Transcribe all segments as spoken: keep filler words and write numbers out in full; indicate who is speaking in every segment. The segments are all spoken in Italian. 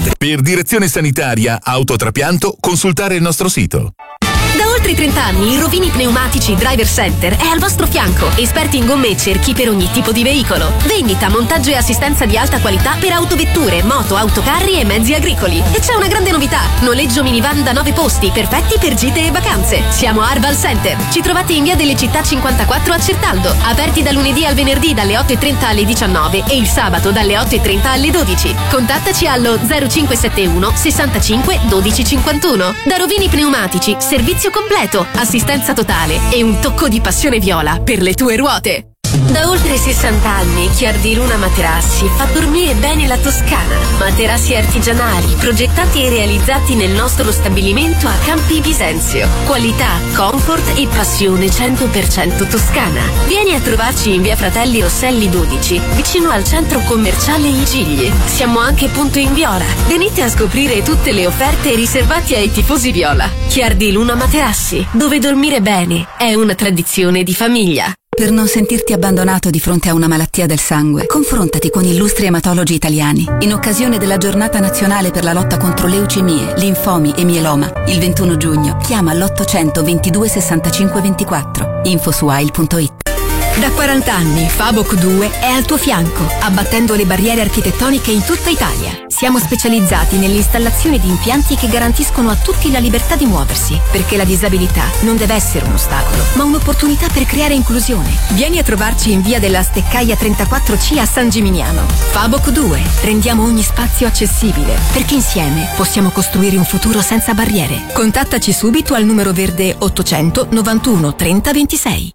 Speaker 1: Center. Per direzione sanitaria, autotrapianto, consultare il nostro sito.
Speaker 2: Da oltre trenta anni il Rovini Pneumatici Driver Center è al vostro fianco, esperti in gomme e cerchi per ogni tipo di veicolo. Vendita, montaggio e assistenza di alta qualità per autovetture, moto, autocarri e mezzi agricoli. E c'è una grande novità: noleggio minivan da nove posti, perfetti per gite e vacanze. Siamo a Arval Center. Ci trovate in via delle Città cinquantaquattro a Certaldo, aperti dal lunedì al venerdì dalle otto e trenta alle diciannove e il sabato dalle otto e trenta alle dodici. Contattaci allo zero cinque sette uno sessantacinque dodici cinquantuno. Da Rovini Pneumatici, servizio completo, assistenza totale e un tocco di passione viola per le tue ruote. Da oltre sessanta anni Chiardiluna Materassi fa dormire bene la Toscana. Materassi artigianali progettati e realizzati nel nostro stabilimento a Campi Bisenzio. Qualità, comfort e passione cento per cento toscana. Vieni a trovarci in via Fratelli Rosselli dodici, vicino al centro commerciale I Gigli. Siamo anche punto in Viola. Venite a scoprire tutte le offerte riservate ai tifosi viola. Chiardiluna Materassi, dove dormire bene è una tradizione di famiglia.
Speaker 3: Per non sentirti abbandonato di fronte a una malattia del sangue, confrontati con illustri ematologi italiani. In occasione della giornata nazionale per la lotta contro leucemie, linfomi e mieloma, il ventuno giugno, chiama l'ottocento ventidue sessantacinque ventiquattro. info su a i l punto it.
Speaker 2: Da quaranta anni Faboc due è al tuo fianco, abbattendo le barriere architettoniche in tutta Italia. Siamo specializzati nell'installazione di impianti che garantiscono a tutti la libertà di muoversi, perché la disabilità non deve essere un ostacolo, ma un'opportunità per creare inclusione. Vieni a trovarci in via della Steccaia trentaquattro C a San Gimignano. Faboc due, rendiamo ogni spazio accessibile, perché insieme possiamo costruire un futuro senza barriere. Contattaci subito al numero verde ottocento novantuno trenta ventisei.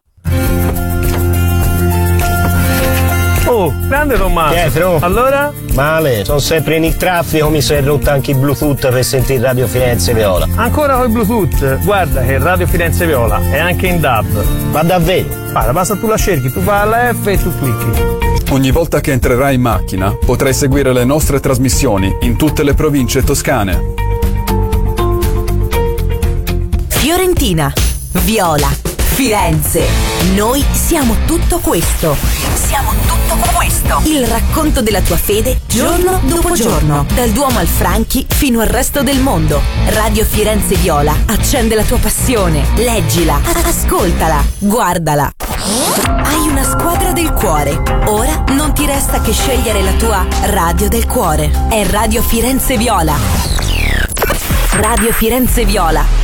Speaker 4: Oh, grande Tommaso.
Speaker 5: Pietro.
Speaker 4: Allora?
Speaker 5: Male, sono sempre in il traffico, mi sono rotto anche il Bluetooth per sentire Radio Firenze Viola.
Speaker 4: Ancora con il Bluetooth? Guarda che Radio Firenze Viola è anche in D A B.
Speaker 5: Ma davvero?
Speaker 4: Guarda, basta tu la cerchi, tu fai la F e tu clicchi.
Speaker 6: Ogni volta che entrerai in macchina potrai seguire le nostre trasmissioni in tutte le province toscane.
Speaker 7: Fiorentina, Viola, Firenze. Noi siamo tutto questo. Siamo tutto questo. Il racconto della tua fede giorno dopo giorno. Dal Duomo al Franchi fino al resto del mondo. Radio Firenze Viola accende la tua passione. Leggila, ascoltala, guardala. Hai una squadra del cuore. Ora non ti resta che scegliere la tua radio del cuore. È Radio Firenze Viola. Radio Firenze Viola.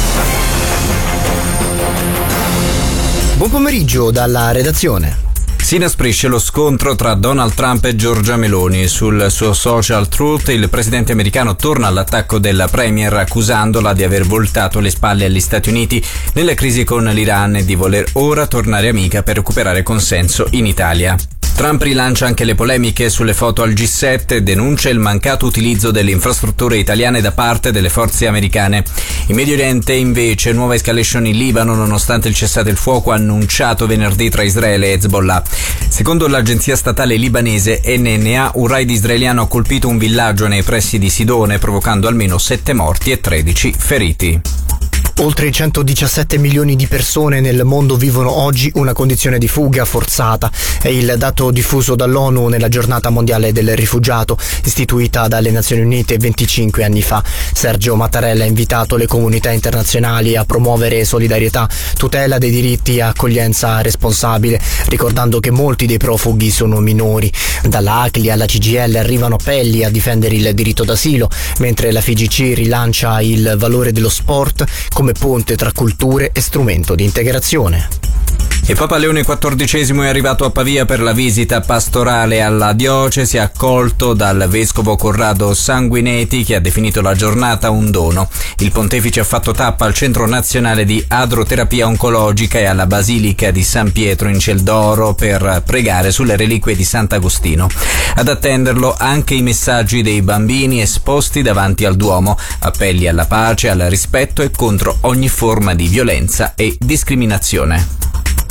Speaker 8: Buon pomeriggio dalla redazione.
Speaker 9: Si inasprisce lo scontro tra Donald Trump e Giorgia Meloni. Sul suo social Truth il presidente americano torna all'attacco della premier accusandola di aver voltato le spalle agli Stati Uniti nella crisi con l'Iran e di voler ora tornare amica per recuperare consenso in Italia. Trump rilancia anche le polemiche sulle foto al G sette e denuncia il mancato utilizzo delle infrastrutture italiane da parte delle forze americane. In Medio Oriente, invece, nuova escalation in Libano nonostante il cessate il fuoco annunciato venerdì tra Israele e Hezbollah. Secondo l'agenzia statale libanese N N A, un raid israeliano ha colpito un villaggio nei pressi di Sidone, provocando almeno sette morti e tredici feriti.
Speaker 8: Oltre centodiciassette milioni di persone nel mondo vivono oggi una condizione di fuga forzata. È il dato diffuso dall'ONU nella giornata mondiale del rifugiato, istituita dalle Nazioni Unite venticinque anni fa. Sergio Mattarella ha invitato le comunità internazionali a promuovere solidarietà, tutela dei diritti e accoglienza responsabile, ricordando che molti dei profughi sono minori. Dall'A C L I alla C G I L arrivano appelli a difendere il diritto d'asilo, mentre la F I G C rilancia il valore dello sport come ponte tra culture e strumento di integrazione.
Speaker 9: E Papa Leone quattordicesimo è arrivato a Pavia per la visita pastorale alla diocesi, accolto dal vescovo Corrado Sanguinetti, che ha definito la giornata un dono. Il pontefice ha fatto tappa al Centro Nazionale di Adroterapia Oncologica e alla Basilica di San Pietro in Ciel d'Oro per pregare sulle reliquie di Sant'Agostino. Ad attenderlo anche i messaggi dei bambini esposti davanti al Duomo, appelli alla pace, al rispetto e contro ogni forma di violenza e discriminazione.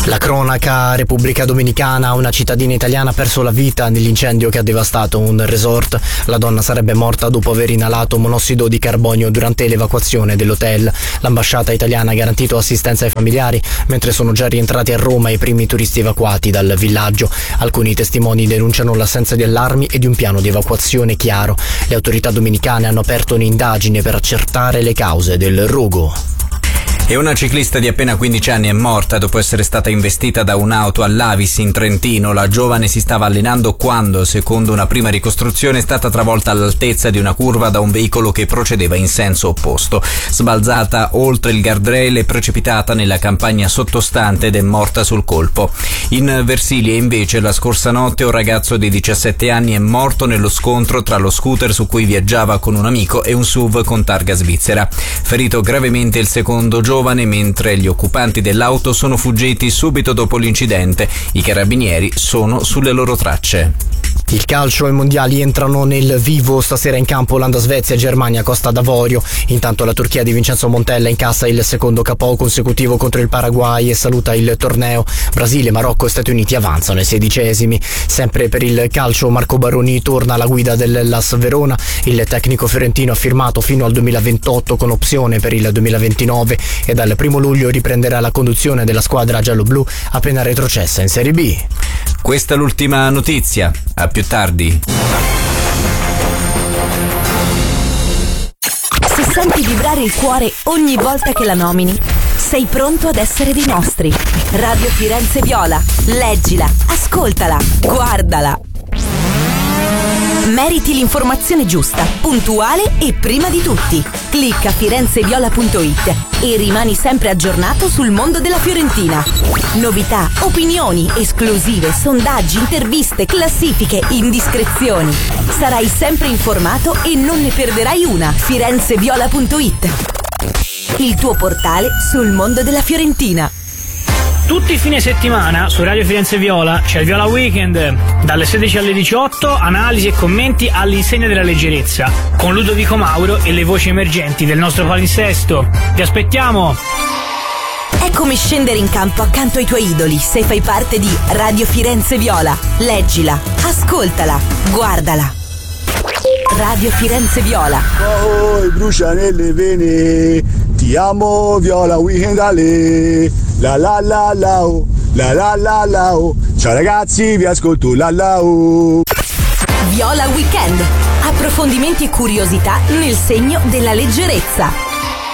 Speaker 8: La cronaca: Repubblica Dominicana, una cittadina italiana ha perso la vita nell'incendio che ha devastato un resort. La donna sarebbe morta dopo aver inalato monossido di carbonio durante l'evacuazione dell'hotel. L'ambasciata italiana ha garantito assistenza ai familiari, mentre sono già rientrati a Roma i primi turisti evacuati dal villaggio. Alcuni testimoni denunciano l'assenza di allarmi e di un piano di evacuazione chiaro. Le autorità dominicane hanno aperto un'indagine per accertare le cause del rogo.
Speaker 9: E una ciclista di appena quindici anni è morta dopo essere stata investita da un'auto all'Avis in Trentino. La giovane si stava allenando quando, secondo una prima ricostruzione, è stata travolta all'altezza di una curva da un veicolo che procedeva in senso opposto. Sbalzata oltre il guardrail è precipitata nella campagna sottostante ed è morta sul colpo. In Versilia, invece, la scorsa notte un ragazzo di diciassette anni è morto nello scontro tra lo scooter su cui viaggiava con un amico e un S U V con targa svizzera. Ferito gravemente il secondo giovane, mentre gli occupanti dell'auto sono fuggiti subito dopo l'incidente. I carabinieri sono sulle loro tracce.
Speaker 8: Il calcio e i mondiali entrano nel vivo. Stasera in campo Olanda, Svezia, Germania, Costa d'Avorio. Intanto la Turchia di Vincenzo Montella incassa il secondo K O consecutivo contro il Paraguay e saluta il torneo. Brasile, Marocco e Stati Uniti avanzano ai sedicesimi. Sempre per il calcio, Marco Baroni torna alla guida dell'Hellas Verona. Il tecnico fiorentino ha firmato fino al duemilaventotto con opzione per il duemilaventinove e dal primo luglio riprenderà la conduzione della squadra gialloblu appena retrocessa in Serie B.
Speaker 9: Questa è l'ultima notizia. A più tardi.
Speaker 7: Se senti vibrare il cuore ogni volta che la nomini, sei pronto ad essere dei nostri. Radio Firenze Viola. Leggila, ascoltala, guardala. Meriti l'informazione giusta, puntuale e prima di tutti. Clicca firenzeviola punto it e rimani sempre aggiornato sul mondo della Fiorentina. Novità, opinioni, esclusive, sondaggi, interviste, classifiche, indiscrezioni. Sarai sempre informato e non ne perderai una. firenzeviola punto it, il tuo portale sul mondo della Fiorentina.
Speaker 10: Tutti i fine settimana su Radio Firenze Viola c'è il Viola Weekend, dalle sedici alle diciotto, analisi e commenti all'insegna della leggerezza, con Ludovico Mauro e le voci emergenti del nostro palinsesto. Vi aspettiamo!
Speaker 7: È come scendere in campo accanto ai tuoi idoli se fai parte di Radio Firenze Viola. Leggila, ascoltala, guardala. Radio Firenze Viola.
Speaker 11: Poi brucia nelle vene, ti amo Viola Weekend Ale. La la la la oh, la la la la oh. Ciao ragazzi, vi ascolto la la oh.
Speaker 7: Viola Weekend. Approfondimenti e curiosità nel segno della leggerezza.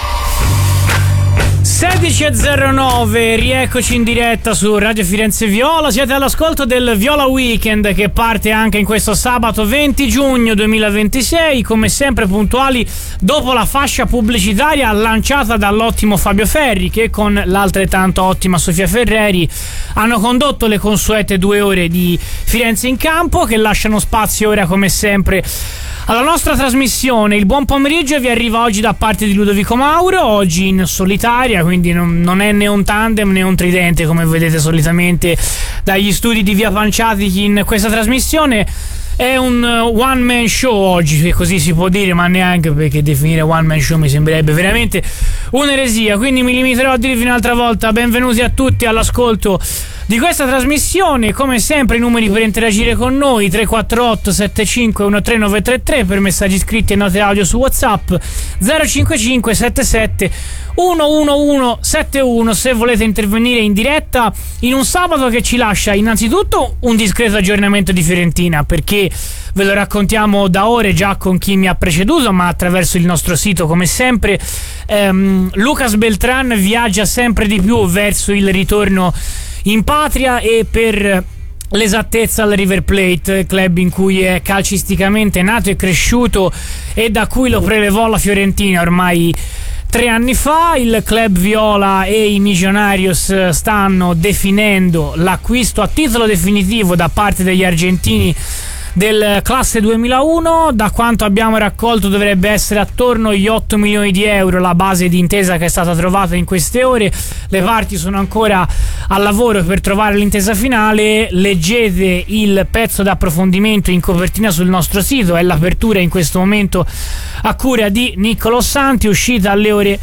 Speaker 10: sedici e zero nove, rieccoci in diretta su Radio Firenze Viola. Siete all'ascolto del Viola Weekend che parte anche in questo sabato venti giugno duemilaventisei, come sempre puntuali dopo la fascia pubblicitaria lanciata dall'ottimo Fabio Ferri, che con l'altrettanto ottima Sofia Ferreri hanno condotto le consuete due ore di Firenze in campo, che lasciano spazio ora come sempre alla nostra trasmissione. Il buon pomeriggio vi arriva oggi da parte di Ludovico Mauro, oggi in solitaria, quindi non, non è né un tandem né un tridente come vedete solitamente dagli studi di Via Panciatichi in questa trasmissione. È un one man show oggi, se così si può dire, ma neanche, perché definire one man show mi sembrerebbe veramente un'eresia, quindi mi limiterò a dirvi un'altra volta benvenuti a tutti all'ascolto di questa trasmissione. Come sempre i numeri per interagire con noi: tre quattro otto sette cinque uno tre nove tre tre per messaggi scritti e note audio su WhatsApp, zero cinque cinque sette sette uno uno uno sette uno se volete intervenire in diretta in un sabato che ci lascia innanzitutto un discreto aggiornamento di Fiorentina, perché ve lo raccontiamo da ore già con chi mi ha preceduto, ma attraverso il nostro sito come sempre. ehm, Lucas Beltran viaggia sempre di più verso il ritorno in patria e, per l'esattezza, al River Plate, club in cui è calcisticamente nato e cresciuto e da cui lo prelevò la Fiorentina ormai tre anni fa. Il club viola e i Millonarios stanno definendo l'acquisto a titolo definitivo da parte degli argentini del classe duemilauno. Da quanto abbiamo raccolto dovrebbe essere attorno agli otto milioni di euro la base di intesa che è stata trovata in queste ore. Le parti sono ancora al lavoro per trovare l'intesa finale. Leggete il pezzo d'approfondimento in copertina sul nostro sito, è l'apertura in questo momento a cura di Niccolò Santi, uscita alle ore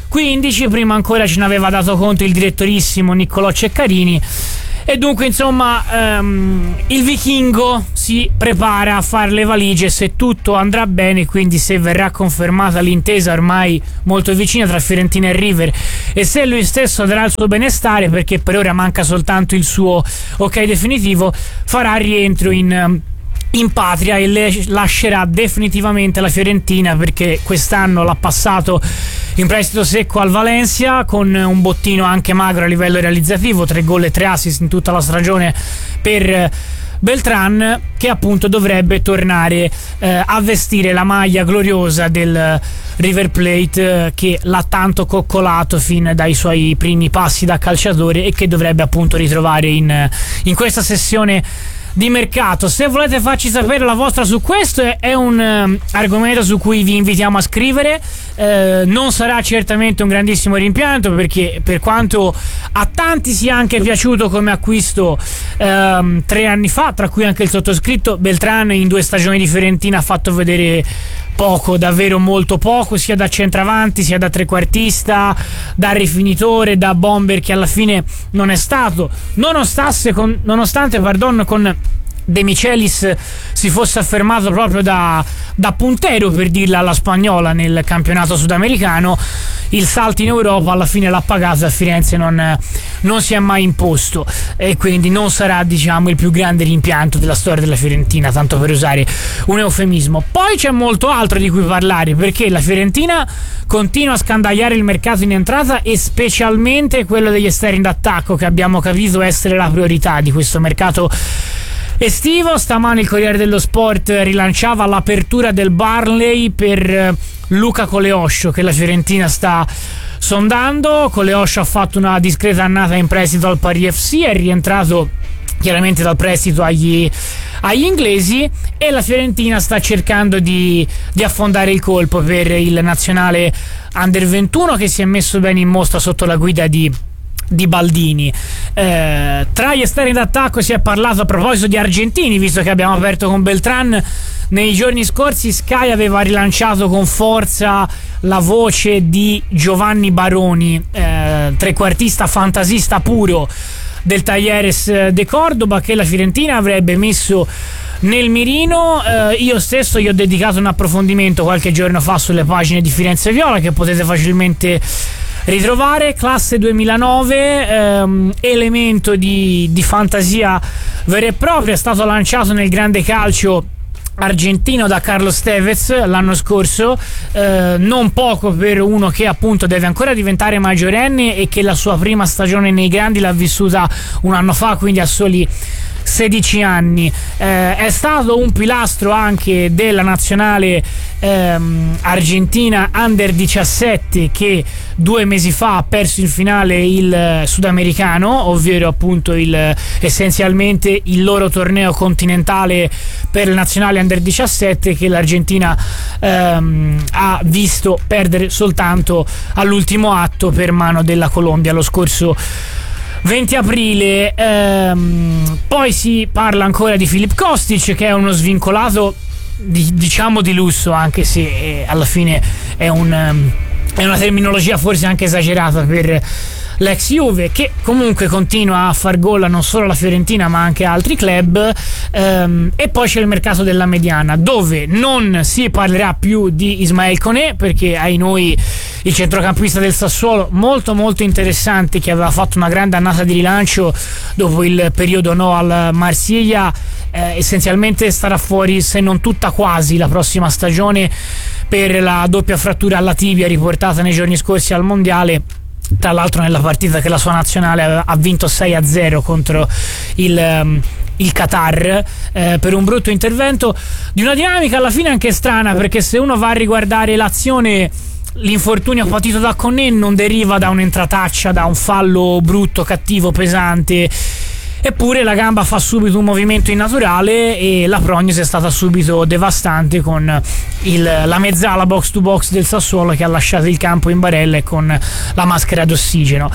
Speaker 10: quindici, prima ancora ce ne aveva dato conto il direttorissimo Niccolò Ceccarini. E dunque, insomma, um, il vichingo si prepara a fare le valigie se tutto andrà bene, quindi se verrà confermata l'intesa ormai molto vicina tra Fiorentina e River, e se lui stesso darà il suo benestare, perché per ora manca soltanto il suo ok definitivo, farà rientro in... in patria e le lascerà definitivamente la Fiorentina, perché quest'anno l'ha passato in prestito secco al Valencia con un bottino anche magro a livello realizzativo, tre gol e tre assist in tutta la stagione per Beltran, che appunto dovrebbe tornare eh, a vestire la maglia gloriosa del River Plate, eh, che l'ha tanto coccolato fin dai suoi primi passi da calciatore e che dovrebbe appunto ritrovare in, in questa sessione di mercato. Se volete farci sapere la vostra su questo, è un um, argomento su cui vi invitiamo a scrivere. Eh, non sarà certamente un grandissimo rimpianto, perché per quanto a tanti sia anche piaciuto come acquisto um, tre anni fa, tra cui anche il sottoscritto, Beltran in due stagioni di Fiorentina ha fatto vedere poco, davvero molto poco, sia da centravanti sia da trequartista, da rifinitore, da bomber, che alla fine non è stato, nonostante con, nonostante pardon, con De Michelis si fosse affermato proprio da, da puntero, per dirla alla spagnola, nel campionato sudamericano. Il salto in Europa alla fine l'ha pagato, a Firenze non, non si è mai imposto, e quindi non sarà, diciamo, il più grande rimpianto della storia della Fiorentina, tanto per usare un eufemismo. Poi c'è molto altro di cui parlare, perché la Fiorentina continua a scandagliare il mercato in entrata, e specialmente quello degli esterni d'attacco, che abbiamo capito essere la priorità di questo mercato estivo. Stamane il Corriere dello Sport rilanciava l'apertura del Burnley per Luca Coleoscio, che la Fiorentina sta sondando. Coleoscio ha fatto una discreta annata in prestito al Paris F C, è rientrato chiaramente dal prestito agli, agli inglesi, e la Fiorentina sta cercando di, di affondare il colpo per il nazionale under ventuno, che si è messo bene in mostra sotto la guida di di Baldini. Eh, tra gli esterni d'attacco si è parlato, a proposito di argentini, visto che abbiamo aperto con Beltran. Nei giorni scorsi Sky aveva rilanciato con forza la voce di Giovanni Baroni, eh, trequartista fantasista puro del Talleres de Cordoba, che la Fiorentina avrebbe messo nel mirino. Eh, io stesso gli ho dedicato un approfondimento qualche giorno fa sulle pagine di Firenze Viola, che potete facilmente ritrovare. Classe duemilanove, ehm, elemento di, di fantasia vera e propria, è stato lanciato nel grande calcio argentino da Carlos Tevez l'anno scorso, eh, non poco per uno che appunto deve ancora diventare maggiorenne e che la sua prima stagione nei grandi l'ha vissuta un anno fa, quindi a soli sedici anni. Eh, è stato un pilastro anche della nazionale ehm, argentina under diciassette, che due mesi fa ha perso in finale il sudamericano, ovvero appunto il, essenzialmente il loro torneo continentale per il nazionale under diciassette, che l'Argentina ehm, ha visto perdere soltanto all'ultimo atto per mano della Colombia lo scorso venti aprile. Ehm, poi si parla ancora di Filip Kostic, che è uno svincolato di, diciamo di lusso, anche se eh, alla fine è, un, um, è una terminologia forse anche esagerata per l'ex Juve, che comunque continua a far gol non solo alla Fiorentina ma anche a altri club. Ehm, e poi c'è il mercato della mediana, dove non si parlerà più di Ismael Koné, perché ai noi il centrocampista del Sassuolo, molto molto interessante, che aveva fatto una grande annata di rilancio dopo il periodo no al Marsiglia, eh, essenzialmente starà fuori, se non tutta quasi, la prossima stagione per la doppia frattura alla tibia riportata nei giorni scorsi al mondiale, tra l'altro nella partita che la sua nazionale ha vinto sei a zero contro il um, il Qatar, eh, per un brutto intervento di una dinamica alla fine anche strana, perché se uno va a riguardare l'azione, l'infortunio patito da Koné non deriva da un'entrataccia, da un fallo brutto, cattivo, pesante, eppure la gamba fa subito un movimento innaturale e la prognosi è stata subito devastante con il, la mezzala box to box del Sassuolo che ha lasciato il campo in barella e con la maschera d'ossigeno.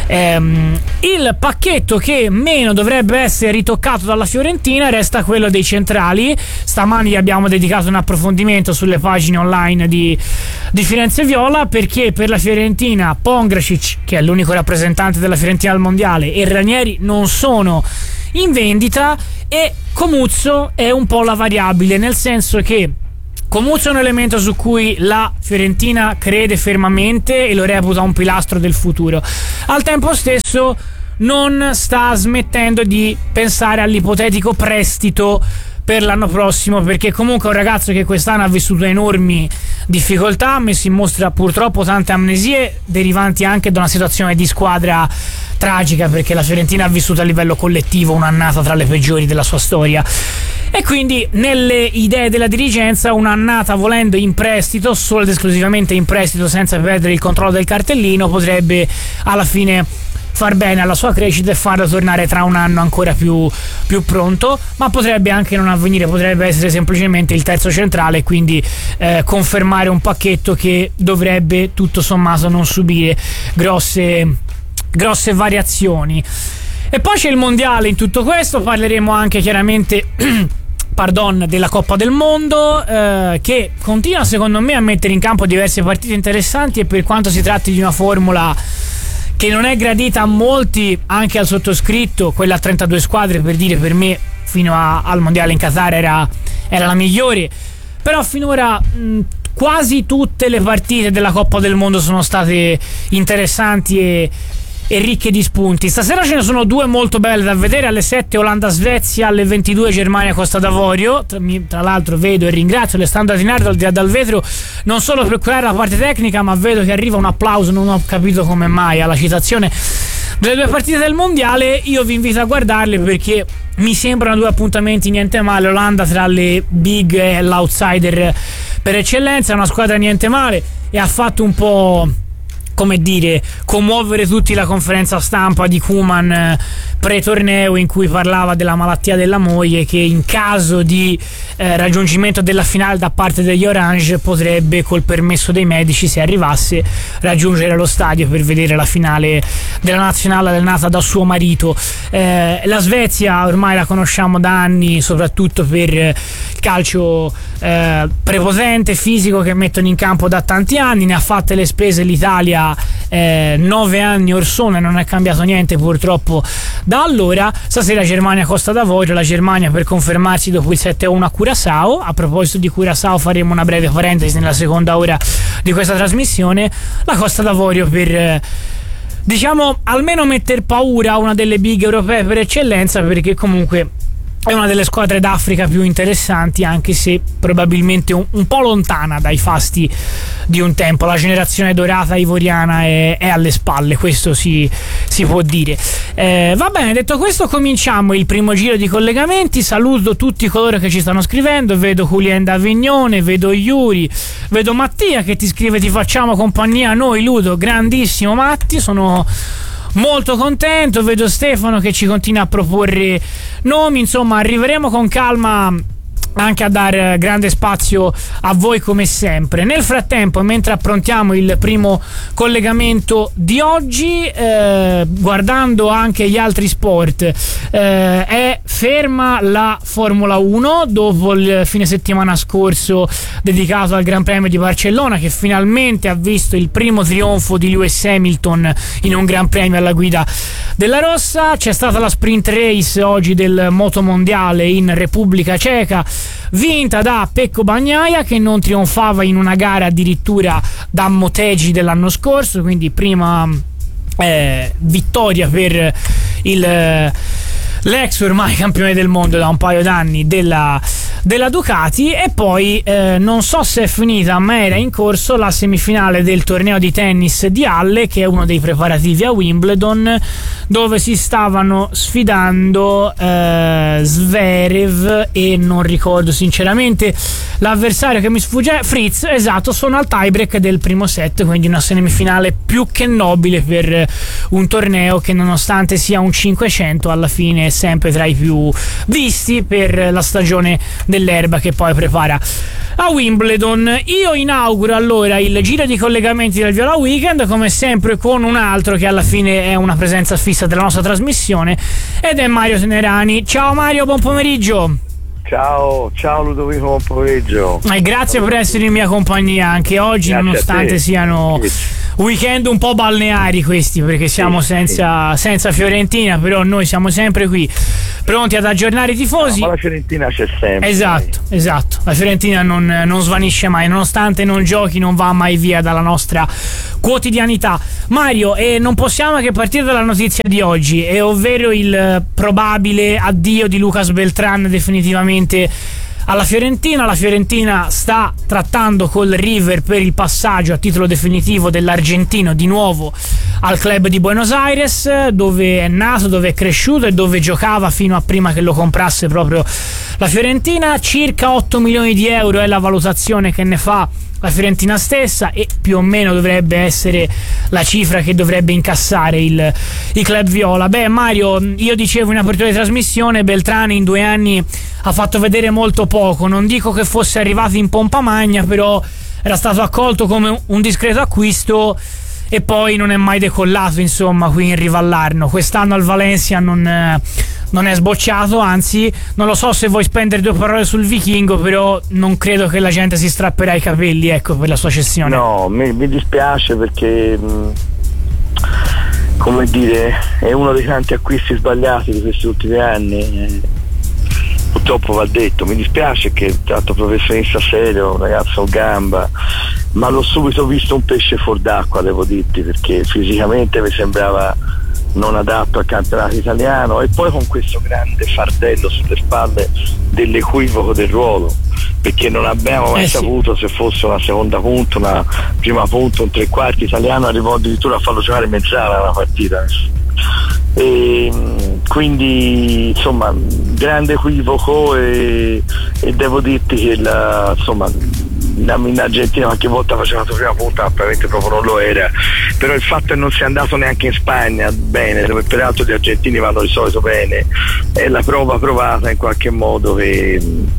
Speaker 10: Ehm, il pacchetto che meno dovrebbe essere ritoccato dalla Fiorentina resta quello dei centrali. Stamani gli abbiamo dedicato un approfondimento sulle pagine online di, di Firenze Viola, perché per la Fiorentina Pongracic, che è l'unico rappresentante della Fiorentina al mondiale, e Ranieri non sono in vendita, e Comuzzo è un po' la variabile, nel senso che Comuzzo è un elemento su cui la Fiorentina crede fermamente e lo reputa un pilastro del futuro. Al tempo stesso non sta smettendo di pensare all'ipotetico prestito per l'anno prossimo, perché comunque è un ragazzo che quest'anno ha vissuto enormi difficoltà, ha messo in mostra purtroppo tante amnesie derivanti anche da una situazione di squadra tragica, perché la Fiorentina ha vissuto a livello collettivo un'annata tra le peggiori della sua storia, e quindi nelle idee della dirigenza un'annata volendo in prestito, solo ed esclusivamente in prestito, senza perdere il controllo del cartellino, potrebbe alla fine far bene alla sua crescita e farlo tornare tra un anno ancora più, più pronto, ma potrebbe anche non avvenire, potrebbe essere semplicemente il terzo centrale e quindi eh, confermare un pacchetto che dovrebbe tutto sommato non subire grosse, grosse variazioni. E poi c'è il mondiale in tutto questo, parleremo anche chiaramente pardon, della Coppa del Mondo, eh, che continua secondo me a mettere in campo diverse partite interessanti, e per quanto si tratti di una formula che non è gradita a molti, anche al sottoscritto, quella a trentadue squadre, per dire, per me fino a, al mondiale in Qatar era, era la migliore, però finora mh, quasi tutte le partite della Coppa del Mondo sono state interessanti e, e ricche di spunti. Stasera ce ne sono due molto belle da vedere: alle sette Olanda-Svezia, alle ventidue Germania-Costa d'Avorio. Tra, tra l'altro vedo e ringrazio Alessandro Atinardo al di là dal vetro, non solo per curare la parte tecnica, ma vedo che arriva un applauso, non ho capito come mai, alla citazione delle due partite del mondiale. Io vi invito a guardarle perché mi sembrano due appuntamenti niente male. Olanda tra le big e l'outsider per eccellenza, è una squadra niente male e ha fatto un po', come dire, commuovere tutti la conferenza stampa di Koeman eh, pre-torneo, in cui parlava della malattia della moglie, che in caso di eh, raggiungimento della finale da parte degli Orange potrebbe, col permesso dei medici, se arrivasse, raggiungere lo stadio per vedere la finale della nazionale allenata da suo marito. Eh, la Svezia ormai la conosciamo da anni, soprattutto per il calcio eh, prepotente, fisico, che mettono in campo da tanti anni. Ne ha fatte le spese l'Italia Eh, nove anni or sono e non è cambiato niente purtroppo da allora. Stasera Germania-Costa d'Avorio, la Germania per confermarsi dopo il sette a uno a Curaçao. A proposito di Curaçao faremo una breve parentesi nella seconda ora di questa trasmissione. La Costa d'Avorio per eh, diciamo almeno metter paura a una delle big europee per eccellenza, perché comunque è una delle squadre d'Africa più interessanti, anche se probabilmente un, un po' lontana dai fasti di un tempo. La generazione dorata ivoriana è, è alle spalle, questo si, si può dire. Eh, va bene, detto questo cominciamo il primo giro di collegamenti. Saluto tutti coloro che ci stanno scrivendo. Vedo Julien da Avignone, vedo Iuri, vedo Mattia che ti scrive: ti facciamo compagnia a noi Ludo. Grandissimo Matti, sono molto contento. Vedo Stefano che ci continua a proporre nomi. Insomma, arriveremo con calma anche a dare grande spazio a voi come sempre. Nel frattempo, mentre approntiamo il primo collegamento di oggi, eh, guardando anche gli altri sport, eh, è ferma la Formula uno dopo il fine settimana scorso dedicato al Gran Premio di Barcellona, che finalmente ha visto il primo trionfo di Lewis Hamilton in un Gran Premio alla guida della Rossa. C'è stata la sprint race oggi del motomondiale in Repubblica Ceca, vinta da Pecco Bagnaia, che non trionfava in una gara addirittura da Motegi dell'anno scorso, quindi prima eh, vittoria per il l'ex ormai campione del mondo da un paio d'anni della, della Ducati. E poi eh, non so se è finita, ma era in corso la semifinale del torneo di tennis di Halle, che è uno dei preparativi a Wimbledon, dove si stavano sfidando eh, Zverev e non ricordo sinceramente l'avversario che mi sfugge, Fritz, esatto. Sono al tiebreak del primo set, quindi una semifinale più che nobile per un torneo che, nonostante sia un cinquecento, alla fine sempre tra i più visti per la stagione dell'erba che poi prepara a Wimbledon. Io inauguro allora il giro di collegamenti del Viola Weekend, come sempre con un altro che alla fine è una presenza fissa della nostra trasmissione, ed è Mario Tenerani. Ciao Mario, buon pomeriggio.
Speaker 12: Ciao, ciao Ludovico, buon pomeriggio.
Speaker 10: E grazie per essere in mia compagnia anche oggi, grazie, nonostante siano weekend un po' balneari questi, perché siamo sì, senza, sì. senza Fiorentina, però noi siamo sempre qui pronti ad aggiornare i tifosi.
Speaker 12: No, ma la Fiorentina c'è sempre.
Speaker 10: Esatto, dai. esatto. La Fiorentina non, non svanisce mai, nonostante non giochi, non va mai via dalla nostra quotidianità. Mario, e non possiamo che partire dalla notizia di oggi, e ovvero il probabile addio di Lucas Beltrán definitivamente alla Fiorentina. La Fiorentina sta trattando col River per il passaggio a titolo definitivo dell'argentino di nuovo al club di Buenos Aires, dove è nato, dove è cresciuto e dove giocava fino a prima che lo comprasse proprio la Fiorentina. Circa otto milioni di euro è la valutazione che ne fa la Fiorentina stessa, e più o meno dovrebbe essere la cifra che dovrebbe incassare il, il club viola. Beh Mario, io dicevo in apertura di trasmissione, Beltrán in due anni ha fatto vedere molto poco. Non dico che fosse arrivato in pompa magna, però era stato accolto come un discreto acquisto e poi non è mai decollato, insomma, qui in Rivallarno. Quest'anno al Valencia non, eh, non è sbocciato, anzi non lo so se vuoi spendere due parole sul vichingo, però non credo che la gente si strapperà i capelli, ecco, per la sua cessione.
Speaker 12: No, mi, mi dispiace perché mh, come dire, è uno dei tanti acquisti sbagliati di questi ultimi anni, eh, purtroppo va detto. Mi dispiace che è stato professionista serio, un ragazzo gamba, ma l'ho subito visto un pesce fuor d'acqua, devo dirti, perché fisicamente mi sembrava non adatto al campionato italiano, e poi con questo grande fardello sulle spalle dell'equivoco del ruolo, perché non abbiamo mai eh sì. saputo se fosse una seconda punta, una prima punta, un tre quarti italiano. Arrivò addirittura a farlo giocare mezzala la partita, e quindi insomma grande equivoco, e, e devo dirti che la, insomma in Argentina qualche volta faceva la prima punta, ma probabilmente proprio non lo era. Però il fatto che non sia andato neanche in Spagna bene, dove peraltro gli argentini vanno di solito bene, è la prova provata in qualche modo che,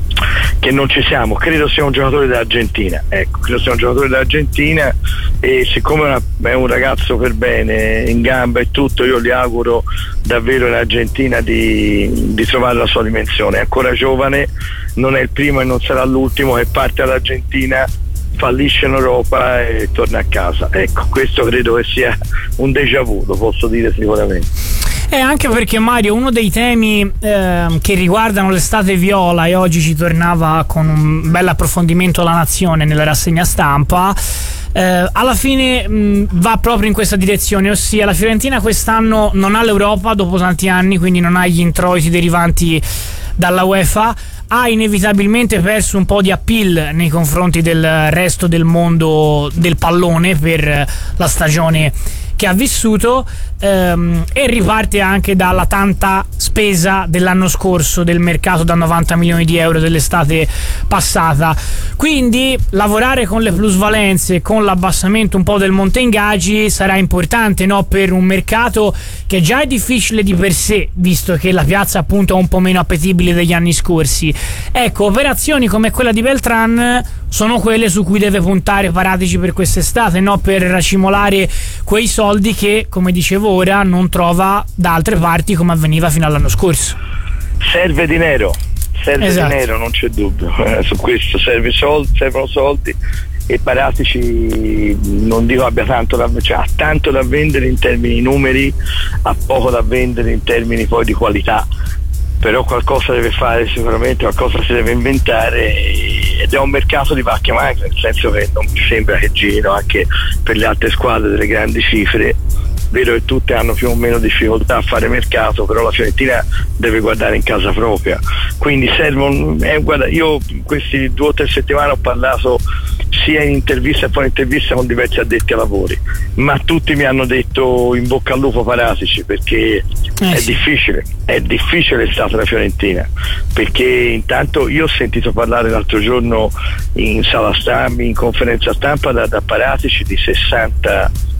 Speaker 12: che non ci siamo. Credo sia un giocatore dell'Argentina, ecco, credo sia un giocatore dell'Argentina, e siccome una, è un ragazzo per bene, in gamba e tutto, io gli auguro davvero in Argentina di, di trovare la sua dimensione. È ancora giovane, non è il primo e non sarà l'ultimo che parte all'Argentina, fallisce in Europa e torna a casa. Ecco, questo credo che sia un déjà vu, lo posso dire sicuramente.
Speaker 10: E anche perché Mario, uno dei temi eh, che riguardano l'estate viola, e oggi ci tornava con un bel approfondimento alla Nazione nella rassegna stampa, eh, alla fine mh, va proprio in questa direzione, ossia la Fiorentina quest'anno non ha l'Europa dopo tanti anni, quindi non ha gli introiti derivanti dalla UEFA, ha inevitabilmente perso un po' di appeal nei confronti del resto del mondo del pallone per la stagione che ha vissuto, ehm, e riparte anche dalla tanta spesa dell'anno scorso del mercato da novanta milioni di euro dell'estate passata. Quindi lavorare con le plusvalenze, con l'abbassamento un po' del monte ingaggi sarà importante, no? Per un mercato che già è difficile di per sé, visto che la piazza appunto è un po' meno appetibile degli anni scorsi. Ecco, operazioni come quella di Beltrán sono quelle su cui deve puntare Paratici per quest'estate, no? Per racimolare quei soldi che, come dicevo ora, non trova da altre parti come avveniva fino all'anno scorso.
Speaker 12: Serve dinero, serve
Speaker 10: esatto.
Speaker 12: dinero, non c'è dubbio, eh, su questo serve soldi, servono soldi, e Paratici non dico abbia tanto da, cioè, ha tanto da vendere in termini numeri, ha poco da vendere in termini poi di qualità, però qualcosa deve fare sicuramente, qualcosa si deve inventare, ed è un mercato di vacche magre, nel senso che non mi sembra che girino anche per le altre squadre delle grandi cifre. Vero che tutte hanno più o meno difficoltà a fare mercato, però la Fiorentina deve guardare in casa propria, quindi servono, eh, guarda, io questi due o tre settimane ho parlato sia in intervista e poi in intervista con diversi addetti ai lavori, ma tutti mi hanno detto in bocca al lupo Paratici, perché eh, è sì. difficile, è difficile l'estate la Fiorentina, perché intanto io ho sentito parlare l'altro giorno in sala stampa, in conferenza stampa da, da Paratici di sessanta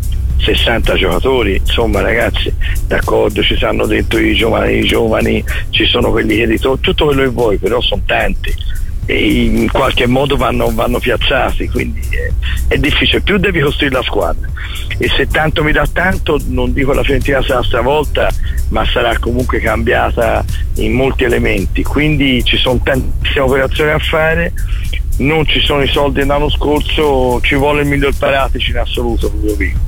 Speaker 12: sessanta giocatori, insomma ragazzi, d'accordo, ci stanno dentro i giovani, i giovani, ci sono quelli che ritornano, tutto quello che vuoi, però sono tanti e in qualche modo vanno, vanno piazzati, quindi è, è difficile, più devi costruire la squadra, e se tanto mi dà tanto, non dico la Fiorentina sarà stravolta, ma sarà comunque cambiata in molti elementi, quindi ci sono tantissime operazioni a fare, non ci sono i soldi dell'anno scorso, ci vuole il miglior Paratici in assoluto, proprio.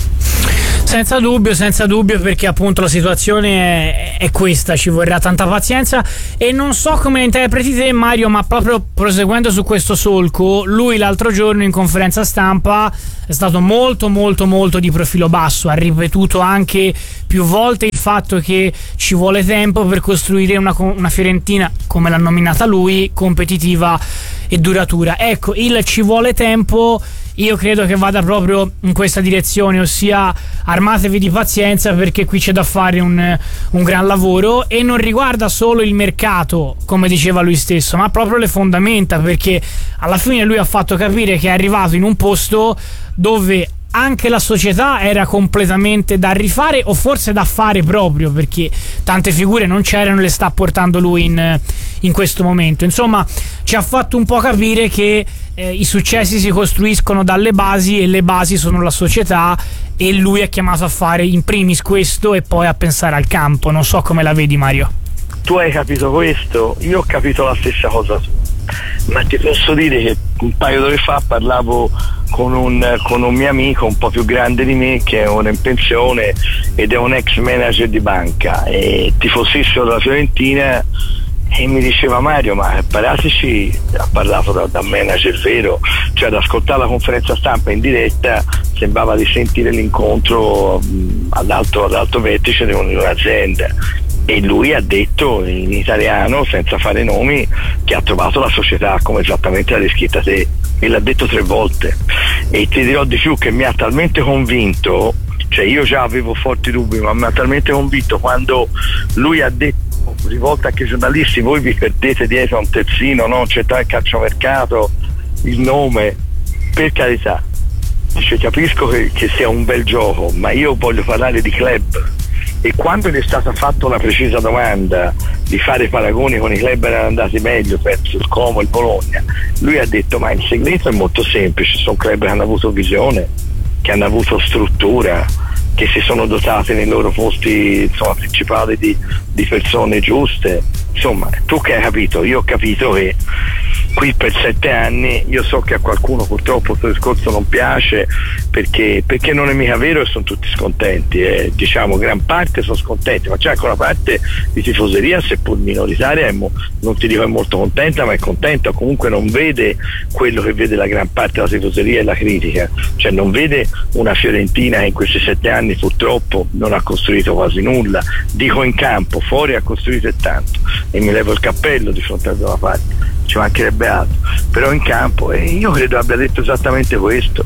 Speaker 10: Senza dubbio, senza dubbio, perché appunto la situazione è, è questa, ci vorrà tanta pazienza, e non so come la interpreti te, Mario, ma proprio proseguendo su questo solco, lui l'altro giorno in conferenza stampa è stato molto molto molto di profilo basso, ha ripetuto anche più volte il fatto che ci vuole tempo per costruire una, una Fiorentina, come l'ha nominata lui, competitiva e duratura. Ecco, il ci vuole tempo io credo che vada proprio in questa direzione, ossia armatevi di pazienza, perché qui c'è da fare un, un gran lavoro, e non riguarda solo il mercato, come diceva lui stesso, ma proprio le fondamenta, perché alla fine lui ha fatto capire che è arrivato in un posto dove anche la società era completamente da rifare, o forse da fare proprio, perché tante figure non c'erano, le sta portando lui in, in questo momento. Insomma, ci ha fatto un po' capire che eh, i successi si costruiscono dalle basi, e le basi sono la società, e lui è chiamato a fare in primis questo e poi a pensare al campo. Non so come la vedi, Mario.
Speaker 12: Tu hai capito questo, io ho capito la stessa cosa tu, ma ti posso dire che un paio d'ore fa parlavo con un, con un mio amico un po' più grande di me, che è ora in pensione ed è un ex manager di banca e tifosissimo della Fiorentina, e mi diceva: Mario, ma Paratici ha parlato da, da manager vero, cioè ad ascoltare la conferenza stampa in diretta sembrava di sentire l'incontro mh, all'alto, all'alto vertice di un'azienda, e lui ha detto in italiano, senza fare nomi, che ha trovato la società come esattamente l'ha descritta te, e l'ha detto tre volte, e ti dirò di più, che mi ha talmente convinto, cioè io già avevo forti dubbi, ma mi ha talmente convinto quando lui ha detto, rivolto anche ai giornalisti: voi vi perdete dietro a un terzino, no? C'è il calciomercato, il nome, per carità, dice, capisco che, che sia un bel gioco, ma io voglio parlare di club. E quando gli è stata fatta la precisa domanda di fare paragoni con i club che erano andati meglio, verso il Como e il Bologna, lui ha detto: ma il segreto è molto semplice, sono club che hanno avuto visione, che hanno avuto struttura, che si sono dotati nei loro posti, insomma, principali di, di persone giuste. Insomma, tu che hai capito, io ho capito che qui per sette anni, io so che a qualcuno purtroppo questo discorso non piace, perché, perché non è mica vero e sono tutti scontenti, eh. Diciamo gran parte sono scontenti, ma c'è anche una parte di tifoseria, seppur minoritaria, è mo, non ti dico è molto contenta, ma è contenta, comunque non vede quello che vede la gran parte della tifoseria e la critica, cioè non vede una Fiorentina che in questi sette anni purtroppo non ha costruito quasi nulla, dico in campo, fuori ha costruito e tanto, e mi levo il cappello di fronte a una parte, ci mancherebbe altro, però in campo, e io credo abbia detto esattamente questo,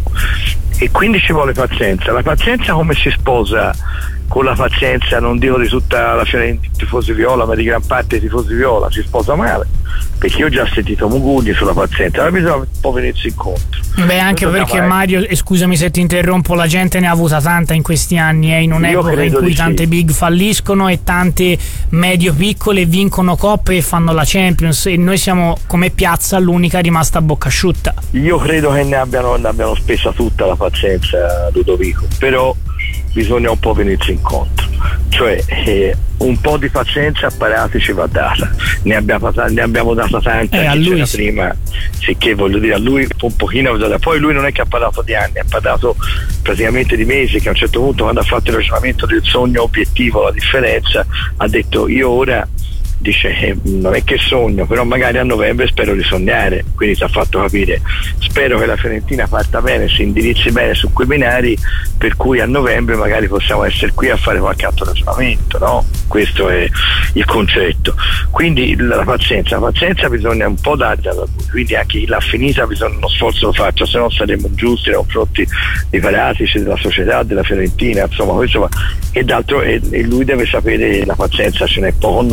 Speaker 12: e quindi ci vuole pazienza. La pazienza come si sposa con la pazienza, non dico di tutta la Fiorentina tifosi viola, ma di gran parte dei tifosi viola, si sposa male, perché io ho già sentito mugugni sulla pazienza, ma bisogna un po' venirsi incontro.
Speaker 10: Beh, anche perché mai... Mario, e scusami se ti interrompo, la gente ne ha avuta tanta in questi anni, eh, in un'epoca in cui tante sì. big falliscono e tante medio-piccole vincono coppe e fanno la Champions, e noi siamo come piazza l'unica rimasta a bocca asciutta.
Speaker 12: Io credo che ne abbiano, ne abbiano spesa tutta la pazienza, Ludovico, però bisogna un po' venirsi incontro, cioè eh, un po' di pazienza a Paratici va data, ne abbiamo, ne abbiamo data tanta eh, a lui c'era sì. prima, sicché voglio dire, a lui un pochino, poi lui non è che ha parlato di anni, ha parlato praticamente di mesi, che a un certo punto, quando ha fatto il ragionamento del sogno obiettivo, la differenza, ha detto: io ora, dice, eh, non è che sogno, però magari a novembre spero di sognare, quindi ti ha fatto capire, spero che la Fiorentina parta bene, si indirizzi bene su quei binari, per cui a novembre magari possiamo essere qui a fare qualche altro ragionamento, no? Questo è il concetto, quindi la pazienza, la pazienza bisogna un po' darla da lui, quindi anche chi l'ha finita bisogna uno sforzo lo faccia, se no saremo giusti nei confronti dei Paratici, della società, della Fiorentina, insomma questo va. E d'altro e, e lui deve sapere, la pazienza ce n'è poco o nulla,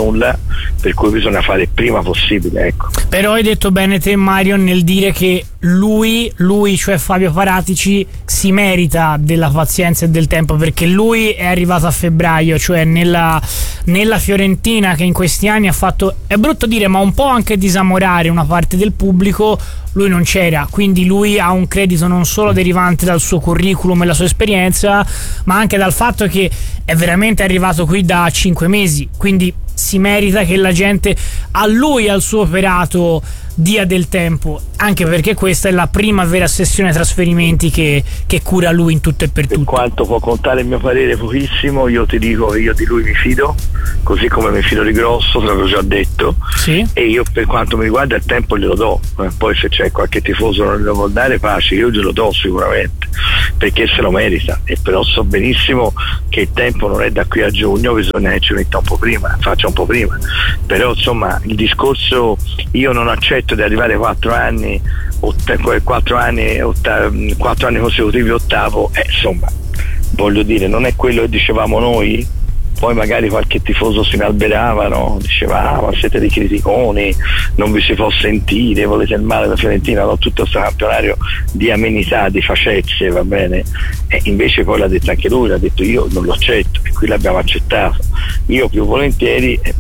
Speaker 12: per cui bisogna fare il prima possibile, ecco.
Speaker 10: Però hai detto bene te, Mario, nel dire che lui, lui cioè Fabio Paratici, si merita della pazienza e del tempo, perché lui è arrivato a febbraio, cioè nella, nella Fiorentina che in questi anni ha fatto, è brutto dire, ma un po' anche disamorare una parte del pubblico, lui non c'era, quindi lui ha un credito non solo derivante dal suo curriculum e la sua esperienza, ma anche dal fatto che è veramente arrivato qui da cinque mesi, quindi si merita che la gente a lui, al suo operato, dia del tempo, anche perché questa è la prima vera sessione trasferimenti che, che cura lui in tutto e per tutto.
Speaker 12: Per quanto può contare il mio parere pochissimo, io ti dico che io di lui mi fido, così come mi fido di Grosso, te l'avevo già detto,
Speaker 10: sì.
Speaker 12: E io per quanto mi riguarda il tempo glielo do, poi se c'è qualche tifoso non glielo vuol dare, pace, io glielo do sicuramente, perché se lo merita, e però so benissimo che il tempo non è da qui a giugno, bisogna che ci metta un po' prima, faccia un po' prima, però insomma il discorso, io non accetto di arrivare quattro anni quattro anni quattro anni consecutivi ottavo, eh, insomma voglio dire, non è quello che dicevamo noi. Poi magari qualche tifoso si inalberava, no? Diceva ah, ma siete dei criticoni, non vi si può sentire, volete il male della Fiorentina, no? Tutto questo campionario di amenità, di facezze, va bene, e invece poi l'ha detto anche lui, l'ha detto io non lo accetto, e qui l'abbiamo accettato. Io più volentieri eh,